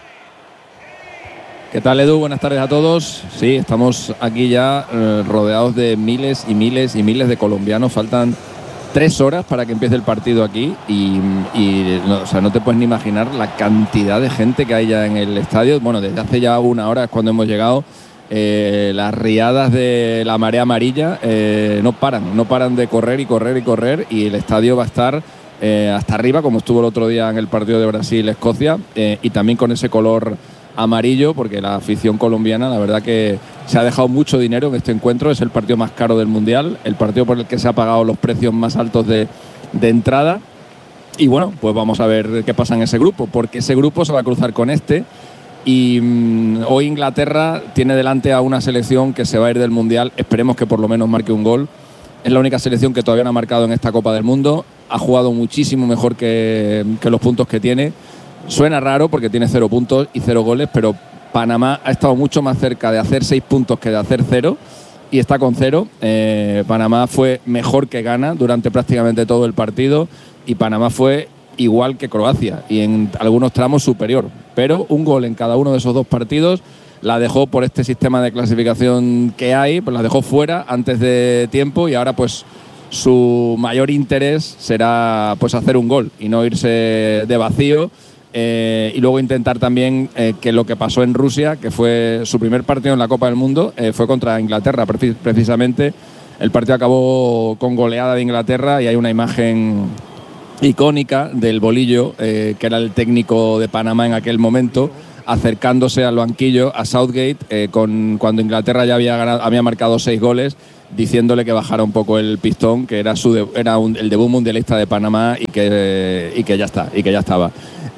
¿Qué tal, Edu? Buenas tardes a todos. Sí, estamos aquí ya rodeados de miles y miles y miles de colombianos. Faltan 3 horas para que empiece el partido aquí y no, o sea, no te puedes ni imaginar la cantidad de gente que hay ya en el estadio. Bueno, desde hace ya 1 hora es cuando hemos llegado. Las riadas de la marea amarilla no paran de correr y correr y correr, y el estadio va a estar hasta arriba, como estuvo el otro día en el partido de Brasil-Escocia, y también con ese color amarillo, porque la afición colombiana, la verdad que se ha dejado mucho dinero en este encuentro. Es el partido más caro del Mundial, el partido por el que se ha pagado los precios más altos de entrada. Y bueno, pues vamos a ver qué pasa en ese grupo, porque ese grupo se va a cruzar con este. Y hoy Inglaterra tiene delante a una selección que se va a ir del Mundial. Esperemos que por lo menos marque un gol. Es la única selección que todavía no ha marcado en esta Copa del Mundo. Ha jugado muchísimo mejor que los puntos que tiene. Suena raro porque tiene 0 puntos y 0 goles, pero Panamá ha estado mucho más cerca de hacer 6 puntos que de hacer 0, y está con 0. Panamá fue mejor que Ghana durante prácticamente todo el partido, y Panamá fue igual que Croacia y en algunos tramos superior, pero un gol en cada uno de esos 2 partidos la dejó, por este sistema de clasificación que hay, pues la dejó fuera antes de tiempo, y ahora pues su mayor interés será pues hacer un gol y no irse de vacío. Y luego intentar también que lo que pasó en Rusia, que fue su primer partido en la Copa del Mundo, fue contra Inglaterra precisamente. El partido acabó con goleada de Inglaterra y hay una imagen icónica del Bolillo, que era el técnico de Panamá en aquel momento, acercándose al banquillo, a Southgate, cuando Inglaterra ya había marcado 6 goles, diciéndole que bajara un poco el pistón, que era el debut mundialista de Panamá y que ya estaba.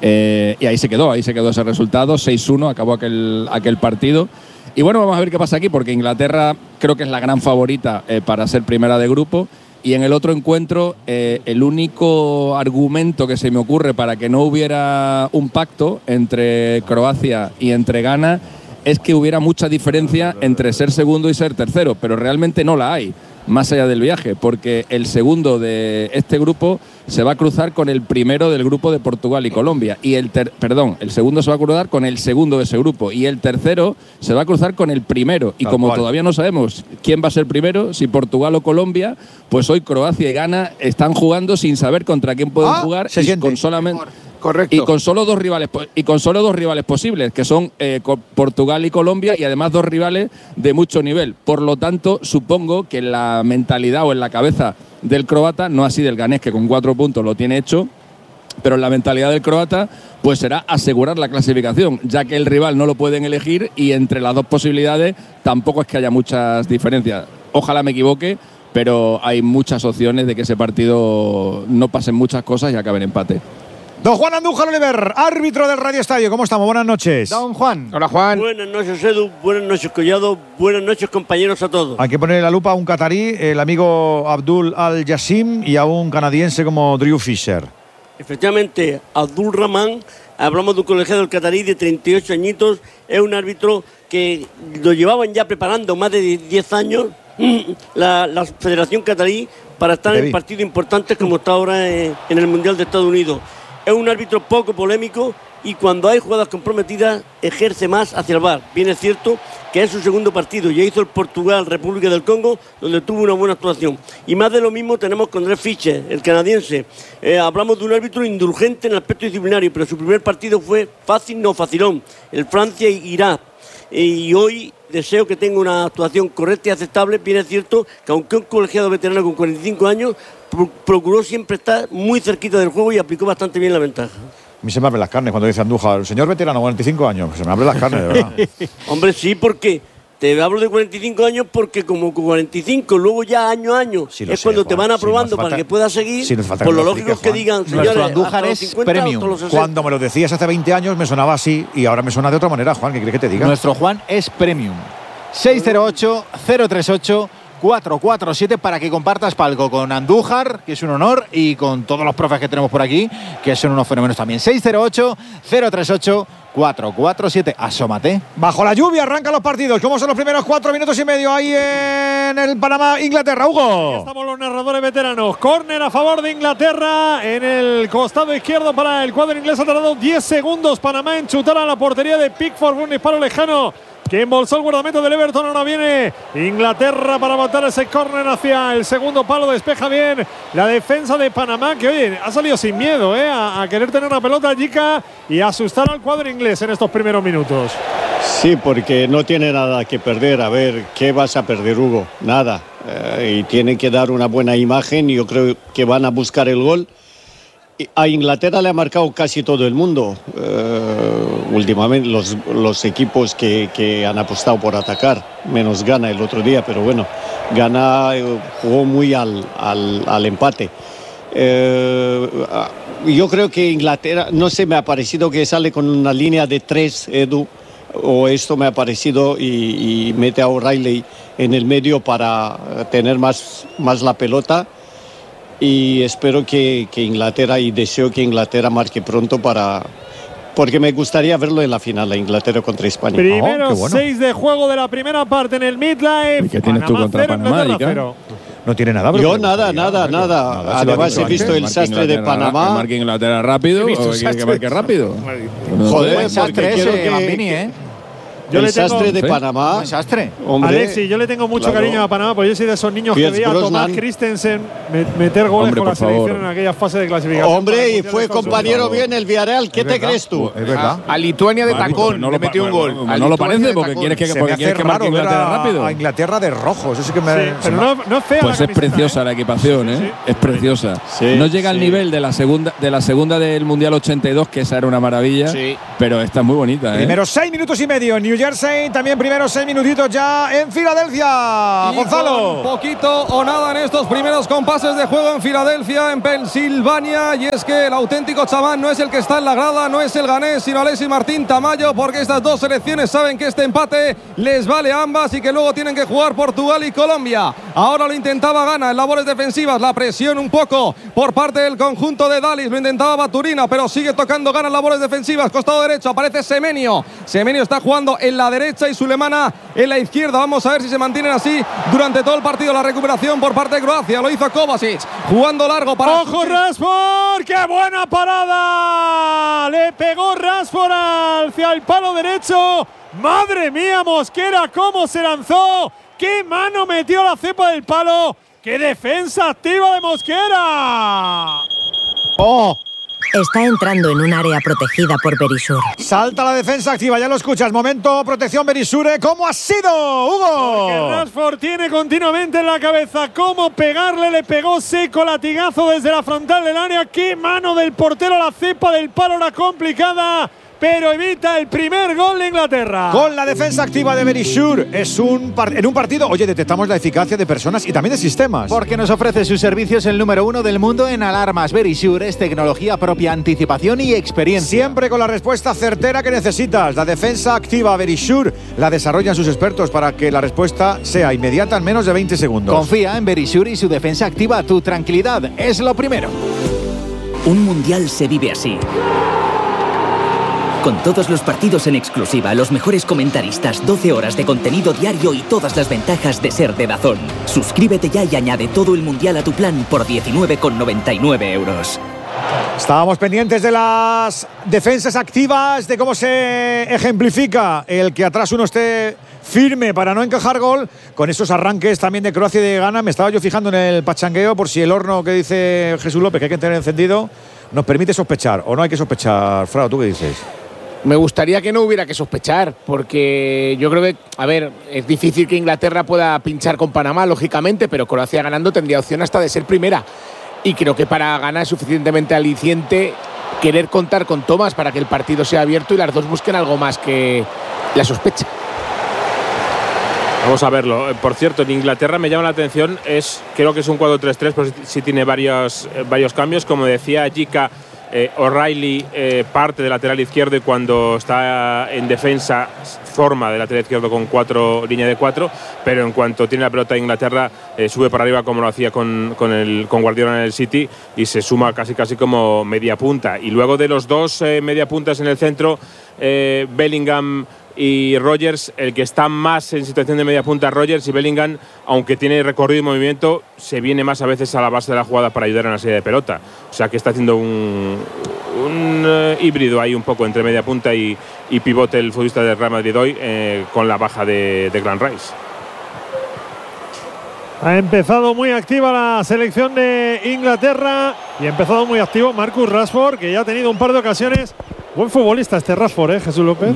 Y ahí se quedó ese resultado, 6-1, acabó aquel partido. Y bueno, vamos a ver qué pasa aquí, porque Inglaterra creo que es la gran favorita para ser primera de grupo. Y en el otro encuentro, el único argumento que se me ocurre para que no hubiera un pacto entre Croacia y entre Ghana es que hubiera mucha diferencia entre ser segundo y ser tercero, pero realmente no la hay, más allá del viaje, porque el segundo de este grupo se va a cruzar con el primero del grupo de Portugal y Colombia, y el segundo se va a cruzar con el segundo de ese grupo, y el tercero se va a cruzar con el primero, y como todavía no sabemos quién va a ser primero, si Portugal o Colombia, pues hoy Croacia y Ghana están jugando sin saber contra quién pueden jugar, y con solamente... Correcto. Y con solo dos rivales posibles, que son Portugal y Colombia, y además 2 rivales de mucho nivel. Por lo tanto, supongo que en la mentalidad o en la cabeza del croata, no así del ganés, que con 4 puntos lo tiene hecho, pero en la mentalidad del croata, pues será asegurar la clasificación, ya que el rival no lo pueden elegir y entre las 2 posibilidades tampoco es que haya muchas diferencias. Ojalá me equivoque, pero hay muchas opciones de que ese partido no pasen muchas cosas y acabe en empate. Don Juan Andújar Oliver, árbitro del Radio Estadio. ¿Cómo estamos? Buenas noches. Don Juan. Hola, Juan. Buenas noches, Edu. Buenas noches, Collado. Buenas noches, compañeros, a todos. Hay que ponerle la lupa a un catarí, el amigo Abdul Al-Yassim, y a un canadiense como Drew Fisher. Efectivamente, Abdul Rahman, hablamos de un colegiado del catarí de 38 añitos, es un árbitro que lo llevaban ya preparando más de 10 años la Federación Catarí para estar en partidos importantes como está ahora en el Mundial de Estados Unidos. Es un árbitro poco polémico y cuando hay jugadas comprometidas ejerce más hacia el VAR. Bien es cierto que es su segundo partido, ya hizo el Portugal-República del Congo, donde tuvo una buena actuación. Y más de lo mismo tenemos con Drew Fisher, el canadiense. Hablamos de un árbitro indulgente en el aspecto disciplinario, pero su primer partido fue fácil, no facilón, el Francia-Irak. Y hoy deseo que tenga una actuación correcta y aceptable. Bien es cierto que aunque un colegiado veterano con 45 años, procuró siempre estar muy cerquita del juego y aplicó bastante bien la ventaja. A mí se me abren las carnes cuando dice Andújar, el señor veterano, 45 años, se me abren las carnes, de verdad. Hombre, sí, porque te hablo de 45 años porque como con 45, luego ya año a año, sí es sé, cuando Juan, te van aprobando para que puedas seguir, por lo lógico es que digan, señores, Andújar es 50, premium. Cuando me lo decías hace 20 años me sonaba así y ahora me suena de otra manera, Juan, ¿qué quieres que te diga? Nuestro Juan es premium. 608-038-447 para que compartas palco con Andújar, que es un honor, y con todos los profes que tenemos por aquí, que son unos fenómenos también. 608-038-447. Asómate. Bajo la lluvia arrancan los partidos. ¿Cómo son los primeros 4 minutos y medio ahí en el Panamá-Inglaterra, Hugo? Aquí estamos los narradores veteranos. Córner a favor de Inglaterra en el costado izquierdo para el cuadro inglés. Ha tardado 10 segundos Panamá en chutar a la portería de Pickford. Un disparo lejano que embolsó el guardameta del Everton. Ahora viene Inglaterra para botar ese córner hacia el segundo palo. Despeja bien la defensa de Panamá, que oye, ha salido sin miedo a querer tener la pelota chica y asustar al cuadro inglés en estos primeros minutos. Sí, porque no tiene nada que perder. A ver, ¿qué vas a perder, Hugo? Nada. Y tienen que dar una buena imagen. Yo creo que van a buscar el gol. A Inglaterra le ha marcado casi todo el mundo. Últimamente los equipos que han apostado por atacar, menos Ghana el otro día, pero bueno, Ghana jugó muy al empate. Yo creo que Inglaterra, no sé, me ha parecido que sale con una línea de 3, Edu, o esto me ha parecido, y mete a O'Reilly en el medio para tener más la pelota. Y espero que Inglaterra, y deseo que Inglaterra marque pronto porque me gustaría verlo en la final, a Inglaterra contra España. Primero 6 de juego de la primera parte en el Midlife. ¿Y qué tienes tú contra Panamá? No tiene nada. Yo nada. Además he visto el sastre de Panamá. ¿Que marque Inglaterra rápido o que marque rápido? Joder, buen sastre ese, Mambini, El sastre de Panamá. ¿Un sastre? Hombre, Alexis, yo le tengo mucho claro. cariño a Panamá, porque yo soy de esos niños que Pierce veía a Tomás Brosnan. Christensen meter goles Hombre, con la por favor. selección en aquella fase de clasificación. Hombre, y para fue el Mundial de compañero Estados Unidos. bien el Villarreal. ¿Qué te crees tú? Es verdad. A Lituania de Vale, tacón, no le metió un gol. A No lo Lituania parece de porque tacón. quieres que, Se porque me quieres hace que marque raro ver Inglaterra rápido. a Inglaterra de rojo. Eso sí que me. Sí, pero no es fea Pues la es camiseta, preciosa la equipación, ¿eh? Sí, sí. Es preciosa. Sí, no llega al sí. nivel de la segunda del Mundial 82, que esa era una maravilla, Sí. pero esta es muy bonita, ¿eh? Primeros 6 minutos y medio en New Jersey. También primeros 6 minutitos ya en Filadelfia. Y Gonzalo. con poquito o nada en estos primeros compases de juego en Filadelfia, en Pensilvania. Y es que el auténtico chamán no es el que está en la grada, no es el ganés, sino Alexis Martín Tamayo, porque estas dos selecciones saben que este empate les vale a ambas y que luego tienen que jugar Portugal y Colombia. Ahora lo intentaba Ghana en labores defensivas, la presión un poco por parte del conjunto de Dalis, lo intentaba Baturina, pero sigue tocando Ghana en labores defensivas. Costado derecho aparece Semenyo. Semenyo está jugando en la derecha y Sulemana en la izquierda. Vamos a ver si se mantienen así durante todo el partido. La recuperación por parte de Croacia, lo hizo Kovacic, jugando largo para... ¡Ojo, Rashford! ¡Qué buena parada! Le pegó Rashford hacia el palo derecho. ¡Madre mía, Mosquera! ¿Cómo se lanzó? ¡Qué mano metió la cepa del palo! ¡Qué defensa activa de Mosquera! ¡Oh! Está entrando en un área protegida por Berisur. Salta la defensa activa, ya lo escuchas. Momento, protección Berisure. ¿Cómo ha sido, Hugo? Porque Rashford tiene continuamente en la cabeza cómo pegarle. Le pegó seco, latigazo desde la frontal del área. ¡Qué mano del portero! La cepa del palo era complicada, pero evita el primer gol de Inglaterra. Con la defensa activa de Berisur en un partido, oye, detectamos la eficacia de personas y también de sistemas. Porque nos ofrece sus servicios el número 1 del mundo en alarmas. Verisure es tecnología propia, anticipación y experiencia. Siempre con la respuesta certera que necesitas. La defensa activa Verisure la desarrollan sus expertos para que la respuesta sea inmediata en menos de 20 segundos. Confía en Verisure y su defensa activa. Tu tranquilidad es lo primero. Un mundial se vive así. Con todos los partidos en exclusiva, los mejores comentaristas, 12 horas de contenido diario y todas las ventajas de ser de DAZN. Suscríbete ya y añade todo el mundial a tu plan por 19,99 €. Estábamos pendientes de las defensas activas, de cómo se ejemplifica el que atrás uno esté firme para no encajar gol. Con esos arranques también de Croacia y de Ghana, me estaba yo fijando en el pachangueo por si el horno que dice Jesús López que hay que tener encendido nos permite sospechar o no hay que sospechar. Frao, ¿tú qué dices? Me gustaría que no hubiera que sospechar, porque yo creo que, a ver, es difícil que Inglaterra pueda pinchar con Panamá, lógicamente, pero Croacia ganando tendría opción hasta de ser primera. Y creo que para ganar es suficientemente aliciente querer contar con Thomas para que el partido sea abierto y las dos busquen algo más que la sospecha. Vamos a verlo. Por cierto, en Inglaterra me llama la atención, creo que es un 4-3-3, pero sí tiene varios cambios. Como decía Jika, O'Reilly parte de lateral izquierdo y cuando está en defensa forma de lateral izquierdo con línea de 4, pero en cuanto tiene la pelota de Inglaterra sube para arriba como lo hacía con Guardiola en el City y se suma casi como media punta. Y luego de los dos media puntas en el centro, Bellingham y Rodgers, el que está más en situación de media punta, Rodgers, y Bellingham, aunque tiene recorrido y movimiento, se viene más a veces a la base de la jugada para ayudar en la salida de pelota. O sea que está haciendo un híbrido ahí un poco entre media punta y pivote el futbolista de Real Madrid hoy, con la baja de Declan Rice. Ha empezado muy activa la selección de Inglaterra y ha empezado muy activo Marcus Rashford, que ya ha tenido un par de ocasiones. Buen futbolista este Rashford, Jesús López.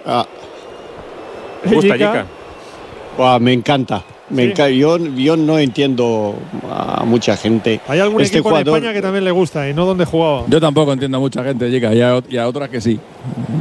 ¿Me gusta, Jika? Me encanta. Yo no entiendo a mucha gente. Hay algún equipo en España que también le gusta y no donde jugaba. Yo tampoco entiendo a mucha gente, Jika, y a otras que sí.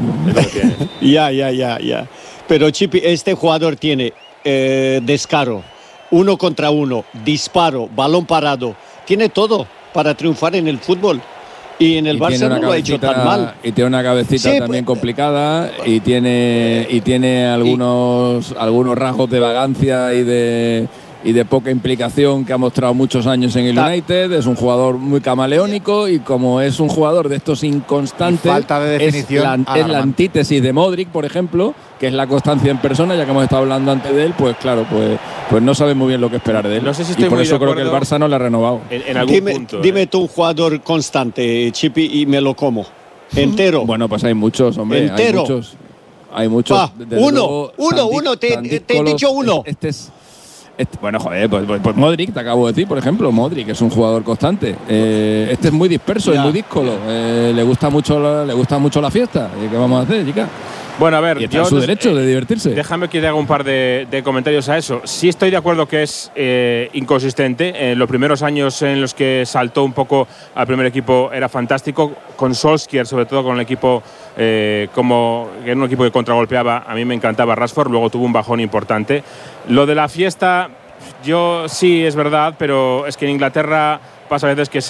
Ya. Pero Chipi, este jugador tiene descaro, 1 contra 1, disparo, balón parado. Tiene todo para triunfar en el fútbol. Y en el Barça no lo ha hecho tan mal. Y tiene una cabecita también complicada y tiene algunos rasgos de vagancia y de poca implicación que ha mostrado muchos años en el United. Es un jugador muy camaleónico y como es un jugador de estos inconstantes, falta de definición, es la antítesis de Modric, por ejemplo, que es la constancia en persona, ya que hemos estado hablando antes de él, pues claro, pues no sabe muy bien lo que esperar de él. No sé si y por eso creo que el Barça no le ha renovado. En algún punto. Dime tú un jugador constante, Chipi, y me lo como. Entero. Bueno, pues hay muchos, hombre. Entero. hay muchos. Uno, te he dicho uno. Bueno, joder, pues Modric, te acabo de decir, por ejemplo, Modric es un jugador constante. Este es muy disperso, es muy díscolo. Le gusta mucho la fiesta. ¿Qué vamos a hacer, chica? Bueno, a ver, y está en su derecho de divertirse. Déjame que te haga un par de comentarios a eso. Sí estoy de acuerdo que es inconsistente. En los primeros años en los que saltó un poco al primer equipo era fantástico. Con Solskjaer, sobre todo con el equipo, como que era un equipo que contragolpeaba, a mí me encantaba Rashford. Luego tuvo un bajón importante. Lo de la fiesta, yo sí, es verdad, pero es que en Inglaterra pasa a veces que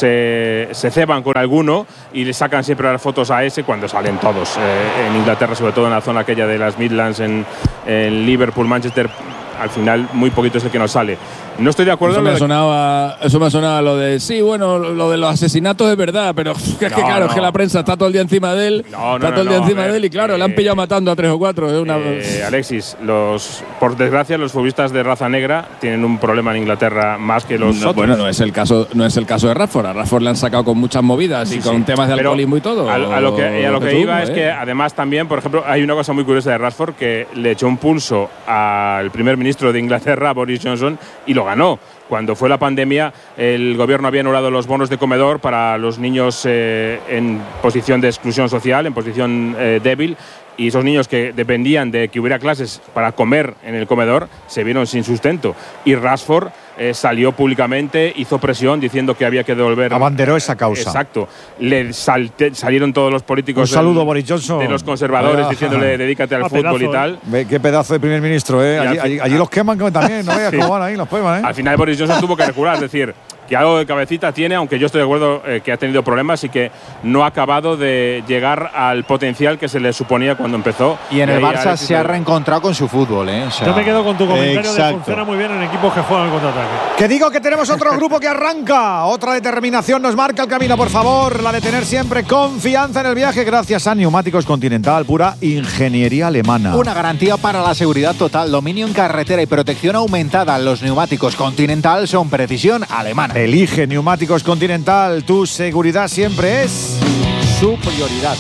se ceban con alguno y le sacan siempre las fotos a ese cuando salen todos. En Inglaterra, sobre todo en la zona aquella de las Midlands, en Liverpool, Manchester, al final muy poquito es el que nos sale. No estoy de acuerdo. Eso me sonaba lo de, sí, bueno, lo de los asesinatos es verdad, pero es que claro, es que la prensa está todo el día encima de él. De él y claro, le han pillado matando a 3 o 4. Alexis, por desgracia, los futbolistas de raza negra tienen un problema en Inglaterra más que los otros. Bueno, no es el caso de Rashford. A Rashford le han sacado con muchas movidas y con temas de alcoholismo y todo. A lo que iba es que además también, por ejemplo, hay una cosa muy curiosa de Rashford que le echó un pulso al primer ministro de Inglaterra, Boris Johnson, y lo ganó. Cuando fue la pandemia, el gobierno había anulado los bonos de comedor para los niños en posición de exclusión social, en posición débil, y esos niños que dependían de que hubiera clases para comer en el comedor se vieron sin sustento. Y Rashford salió públicamente, hizo presión diciendo que había que devolver. Abanderó esa causa. Exacto. Salieron todos los políticos. Un saludo, Boris Johnson. De los conservadores diciéndole dedícate al fútbol y tal. Qué pedazo de primer ministro, ¿eh? Allí los queman también, no veas cómo van ahí, los queman, ¿eh? Al final Boris Johnson tuvo que recular, es decir, que algo de cabecita tiene, aunque yo estoy de acuerdo que ha tenido problemas y que no ha acabado de llegar al potencial que se le suponía cuando empezó. Y en el Barça se ha reencontrado con su fútbol, ¿eh? O sea, yo me quedo con tu comentario de funciona muy bien en equipos que juegan al contraataque. Que digo que tenemos otro grupo que arranca. Otra determinación nos marca el camino, por favor. La de tener siempre confianza en el viaje gracias a Neumáticos Continental, pura ingeniería alemana. Una garantía para la seguridad total, dominio en carretera y protección aumentada. Los neumáticos Continental son precisión alemana. Elige Neumáticos Continental. Tu seguridad siempre es su prioridad.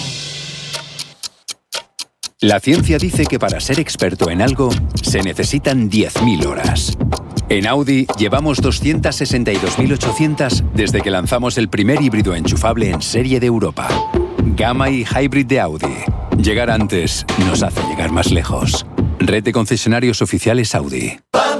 La ciencia dice que para ser experto en algo se necesitan 10.000 horas. En Audi llevamos 262.800 desde que lanzamos el primer híbrido enchufable en serie de Europa. Gamma y Hybrid de Audi. Llegar antes nos hace llegar más lejos. Red de concesionarios oficiales Audi.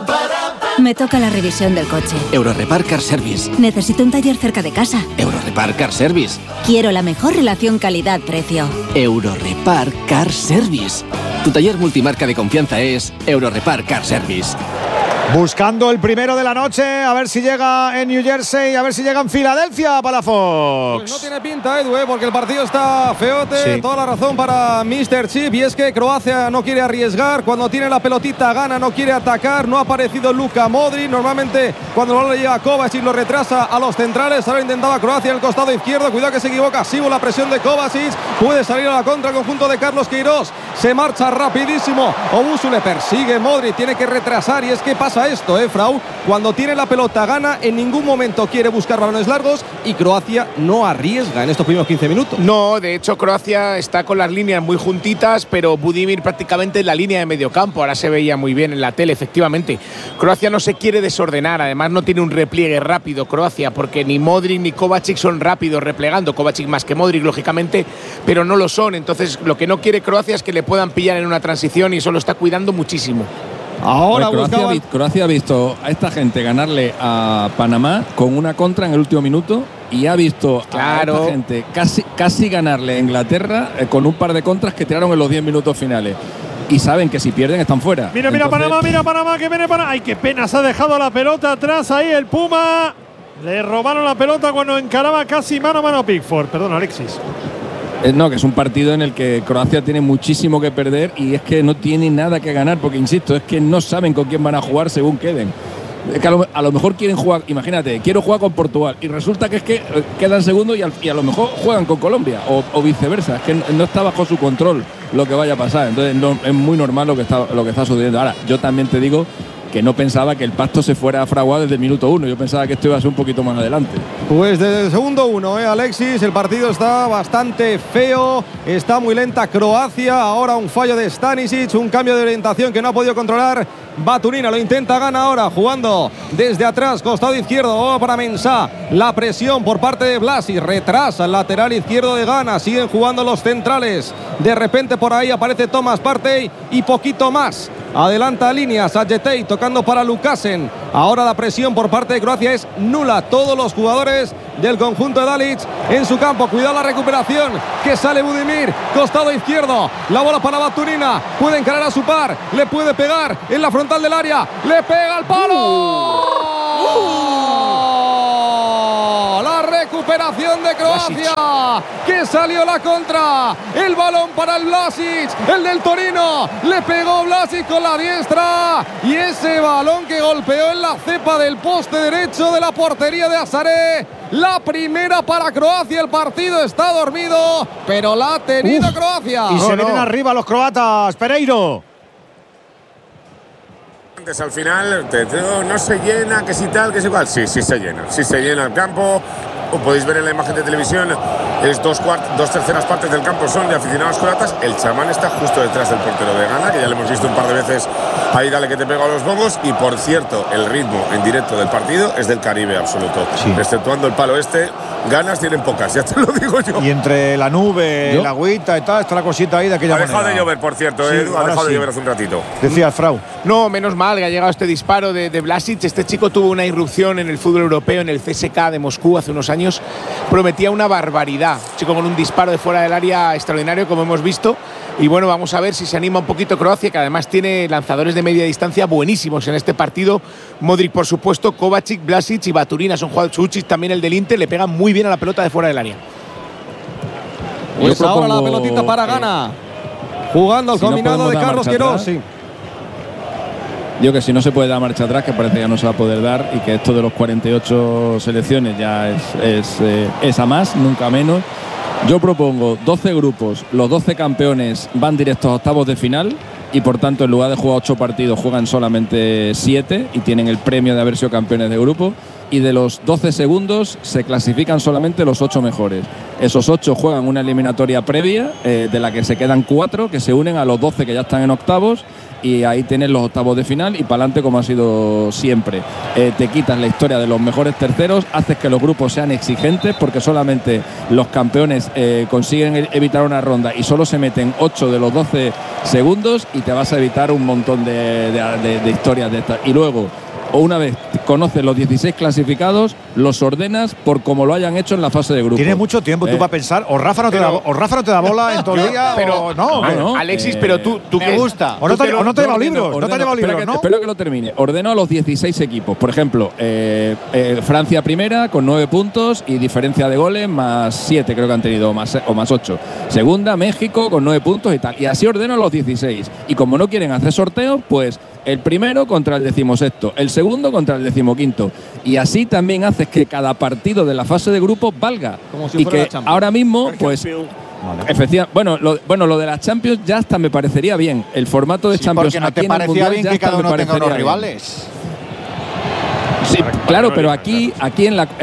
Me toca la revisión del coche. Eurorepar Car Service. Necesito un taller cerca de casa. Eurorepar Car Service. Quiero la mejor relación calidad-precio. Eurorepar Car Service. Tu taller multimarca de confianza es Eurorepar Car Service. Buscando el primero de la noche, a ver si llega en New Jersey, a ver si llega en Filadelfia, Palafox. Pues no tiene pinta, Edu, porque el partido está feote. Sí. Toda la razón para Mr. Chip, y es que Croacia no quiere arriesgar. Cuando tiene la pelotita gana, no quiere atacar. No ha aparecido Luka Modric. Normalmente cuando el balón le llega a Kovacic lo retrasa a los centrales. Ahora intentaba Croacia en el costado izquierdo. Cuidado que se equivoca. Sigo la presión de Kovacic. Puede salir a la contra el conjunto de Carlos Queiroz. Se marcha rapidísimo. Obusu le persigue. Modric tiene que retrasar, y es que pasa esto, Frau. Cuando tiene la pelota gana, en ningún momento quiere buscar balones largos, y Croacia no arriesga en estos primeros 15 minutos. No, de hecho Croacia está con las líneas muy juntitas, pero Budimir prácticamente en la línea de mediocampo. Ahora se veía muy bien en la tele, efectivamente. Croacia no se quiere desordenar, además no tiene un repliegue rápido Croacia, porque ni Modric ni Kovacic son rápidos replegando. Kovacic más que Modric, lógicamente, pero no lo son. Entonces lo que no quiere Croacia es que le puedan pillar en una transición, y eso lo está cuidando muchísimo. Ahora Croacia ha visto a esta gente ganarle a Panamá con una contra en el último minuto, y ha visto a esta gente casi ganarle a Inglaterra con un par de contras que tiraron en los 10 minutos finales. Y saben que si pierden están fuera. Mira Panamá, que viene Panamá. Ay, qué pena, se ha dejado la pelota atrás ahí el Puma. Le robaron la pelota cuando encaraba casi mano a mano a Pickford. Perdón, Alexis. No, que es un partido en el que Croacia tiene muchísimo que perder, y es que no tiene nada que ganar, porque insisto, es que no saben con quién van a jugar según queden. Es que a lo mejor quieren jugar, imagínate, quiero jugar con Portugal, y resulta que es que quedan segundos y a lo mejor juegan con Colombia o viceversa. Es que no está bajo su control lo que vaya a pasar. Entonces es muy normal lo que está sucediendo. Ahora, yo también te digo que no pensaba que el pacto se fuera a fraguar desde el minuto 1. Yo pensaba que esto iba a ser un poquito más adelante. Pues desde el segundo 1, Alexis, el partido está bastante feo, está muy lenta Croacia, ahora un fallo de Stanisic, un cambio de orientación que no ha podido controlar Baturina, lo intenta, gana ahora, jugando desde atrás, costado izquierdo, para Mensah, la presión por parte de Vlasic, retrasa el lateral izquierdo de Ghana, siguen jugando los centrales, de repente por ahí aparece Thomas Partey y poquito más. Adelanta líneas a Jetey, tocando para Lukasen. Ahora la presión por parte de Croacia es nula. Todos los jugadores del conjunto de Dalic en su campo. Cuidado la recuperación, que sale Budimir, costado izquierdo. La bola para Baturina, puede encarar a su par, le puede pegar en la frontal del área, le pega al palo. La recuperación de Croacia, que salió la contra. El balón para el Vlasic, el del Torino. Le pegó Vlasic con la diestra. Y ese balón que golpeó en la cepa del poste derecho de la portería de Azaré. La primera para Croacia. El partido está dormido, pero la ha tenido Croacia. Y se vienen arriba los croatas. Pereiro. Al final, no se llena, que si tal, que si igual. Sí se llena el campo. Como podéis ver en la imagen de televisión, es dos terceras partes del campo son de aficionados croatas. El chamán está justo detrás del portero de Ghana, que ya le hemos visto un par de veces. Ahí dale que te pega a los bongos. Y por cierto, el ritmo en directo del partido es del Caribe absoluto. Sí. Exceptuando el palo este, ganas tienen pocas, ya te lo digo yo. Y entre la nube, la agüita y tal, está la cosita ahí de aquella manera. Ha dejado de llover, por cierto, sí, ha dejado de llover hace un ratito. Decía Frau. No, menos mal que ha llegado este disparo de Vlasic. Este chico tuvo una irrupción en el fútbol europeo, en el CSKA de Moscú hace unos años. Prometía una barbaridad. Chico con un disparo de fuera del área extraordinario, como hemos visto. Y bueno, vamos a ver si se anima un poquito Croacia, que además tiene lanzadores de media distancia buenísimos en este partido. Modric, por supuesto, Kovacic, Vlasic y Baturina son jugadores. Chuchis también, el del Inter, le pegan muy bien a la pelota de fuera del área. Pues ahora la pelotita para Ghana. Jugando al combinado de Carlos Queiroz. Sí. Digo que si no se puede dar marcha atrás, que parece que ya no se va a poder dar, y que esto de los 48 selecciones ya es a más, nunca menos. Yo propongo 12 grupos, los 12 campeones van directos a octavos de final y por tanto en lugar de jugar 8 partidos juegan solamente 7 y tienen el premio de haber sido campeones de grupo, y de los 12 segundos se clasifican solamente los 8 mejores. Esos 8 juegan una eliminatoria previa de la que se quedan 4 que se unen a los 12 que ya están en octavos, y ahí tienes los octavos de final y para adelante como ha sido siempre. Te quitas la historia de los mejores terceros, haces que los grupos sean exigentes porque solamente los campeones consiguen evitar una ronda y solo se meten 8 de los 12 segundos y te vas a evitar un montón de historias de estas. Y luego, o una vez conoces los 16 clasificados, los ordenas por como lo hayan hecho en la fase de grupo. Tienes mucho tiempo tú para pensar, o Rafa no te da bola en todo el día, pero no, Alexis, pero tú me gusta. O no te ha llevado libros, ¿no? Espero que lo termine. Ordeno a los 16 equipos. Por ejemplo, Francia primera con 9 puntos y diferencia de goles más 7 creo que han tenido, o más 8. Segunda, México con 9 puntos y tal. Y así ordeno a los 16. Y como no quieren hacer sorteos, pues el primero contra el 16º, el segundo contra el 15º. Y así también haces que cada partido de la fase de grupos valga. Como si y que ahora mismo, pues, efectivamente, lo de las Champions ya hasta me parecería bien. El formato de Champions porque no te parecía bien que cada uno tenga unos rivales. Sí, claro, pero aquí en la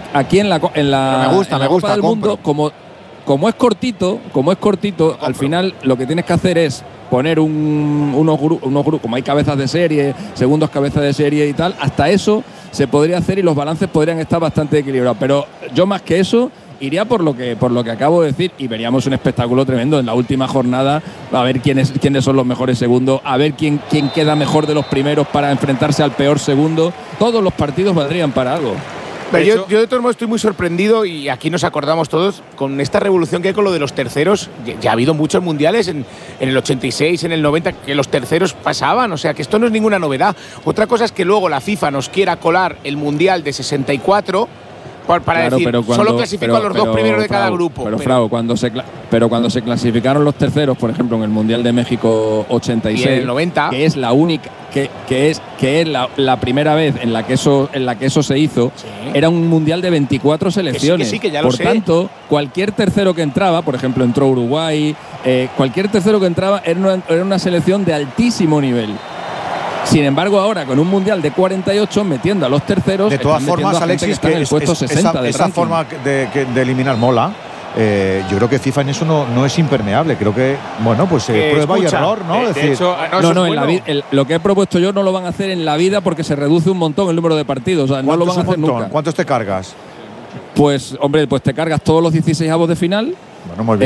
me gusta, Copa del Mundo, como es cortito, al final lo que tienes que hacer es poner unos grupos, como hay cabezas de serie, segundos cabezas de serie y tal, hasta eso se podría hacer y los balances podrían estar bastante equilibrados. Pero yo más que eso iría por lo que acabo de decir, y veríamos un espectáculo tremendo en la última jornada, a ver quiénes son los mejores segundos, a ver quién queda mejor de los primeros para enfrentarse al peor segundo. Todos los partidos valdrían para algo. Yo de todos modos estoy muy sorprendido, y aquí nos acordamos todos, con esta revolución que hay con lo de los terceros. Ya ha habido muchos mundiales en el 86, en el 90, que los terceros pasaban, o sea que esto no es ninguna novedad. Otra cosa es que luego la FIFA nos quiera colar el mundial de 64 para decir, solo clasifico a los dos primeros de cada grupo. Pero cuando se clasificaron los terceros, por ejemplo, en el Mundial de México 86, y en el 90, que es la única, que es la primera vez en la que eso se hizo, sí. Era un Mundial de 24 selecciones. Que ya por tanto, cualquier tercero que entraba, por ejemplo, entró Uruguay, cualquier tercero que entraba era una selección de altísimo nivel. Sin embargo, ahora con un mundial de 48 metiendo a los terceros, de todas formas, Alexis, que está en el puesto 60 del esa ranking. forma de eliminar mola. Yo creo que FIFA en eso no es impermeable. Creo que, bueno, pues prueba y error, ¿no? De hecho, lo que he propuesto yo no lo van a hacer en la vida porque se reduce un montón el número de partidos. O sea, no lo van a hacer nunca. ¿Cuántos te cargas? Pues, hombre, pues te cargas todos los 16avos de final. Bueno,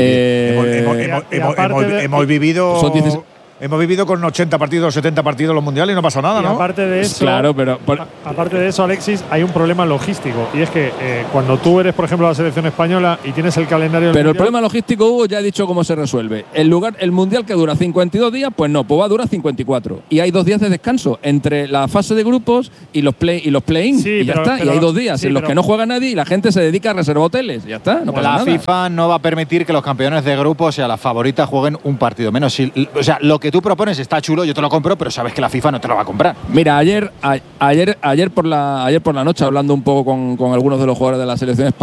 hemos vivido. Son 16. Hemos vivido con 80 partidos, 70 partidos los mundiales y no pasa nada, ¿no? Aparte de eso, claro, pero aparte de eso, Alexis, hay un problema logístico. Y es que cuando tú eres, por ejemplo, la selección española y tienes el calendario. Pero el problema logístico, Hugo, ya he dicho cómo se resuelve. El mundial que dura 52 días, pues no, pues va a durar 54. Y hay 2 días de descanso entre la fase de grupos y los play-in. Sí, y ya está. Y hay 2 días en los que no juega nadie y la gente se dedica a reservar hoteles. Ya está, no pasa nada. La FIFA no va a permitir que los campeones de grupos y a las favoritas jueguen un partido menos. O sea, lo que tú propones está chulo, yo te lo compro, pero sabes que la FIFA no te lo va a comprar. Mira, ayer por la noche, hablando un poco con algunos de los jugadores de la selección española,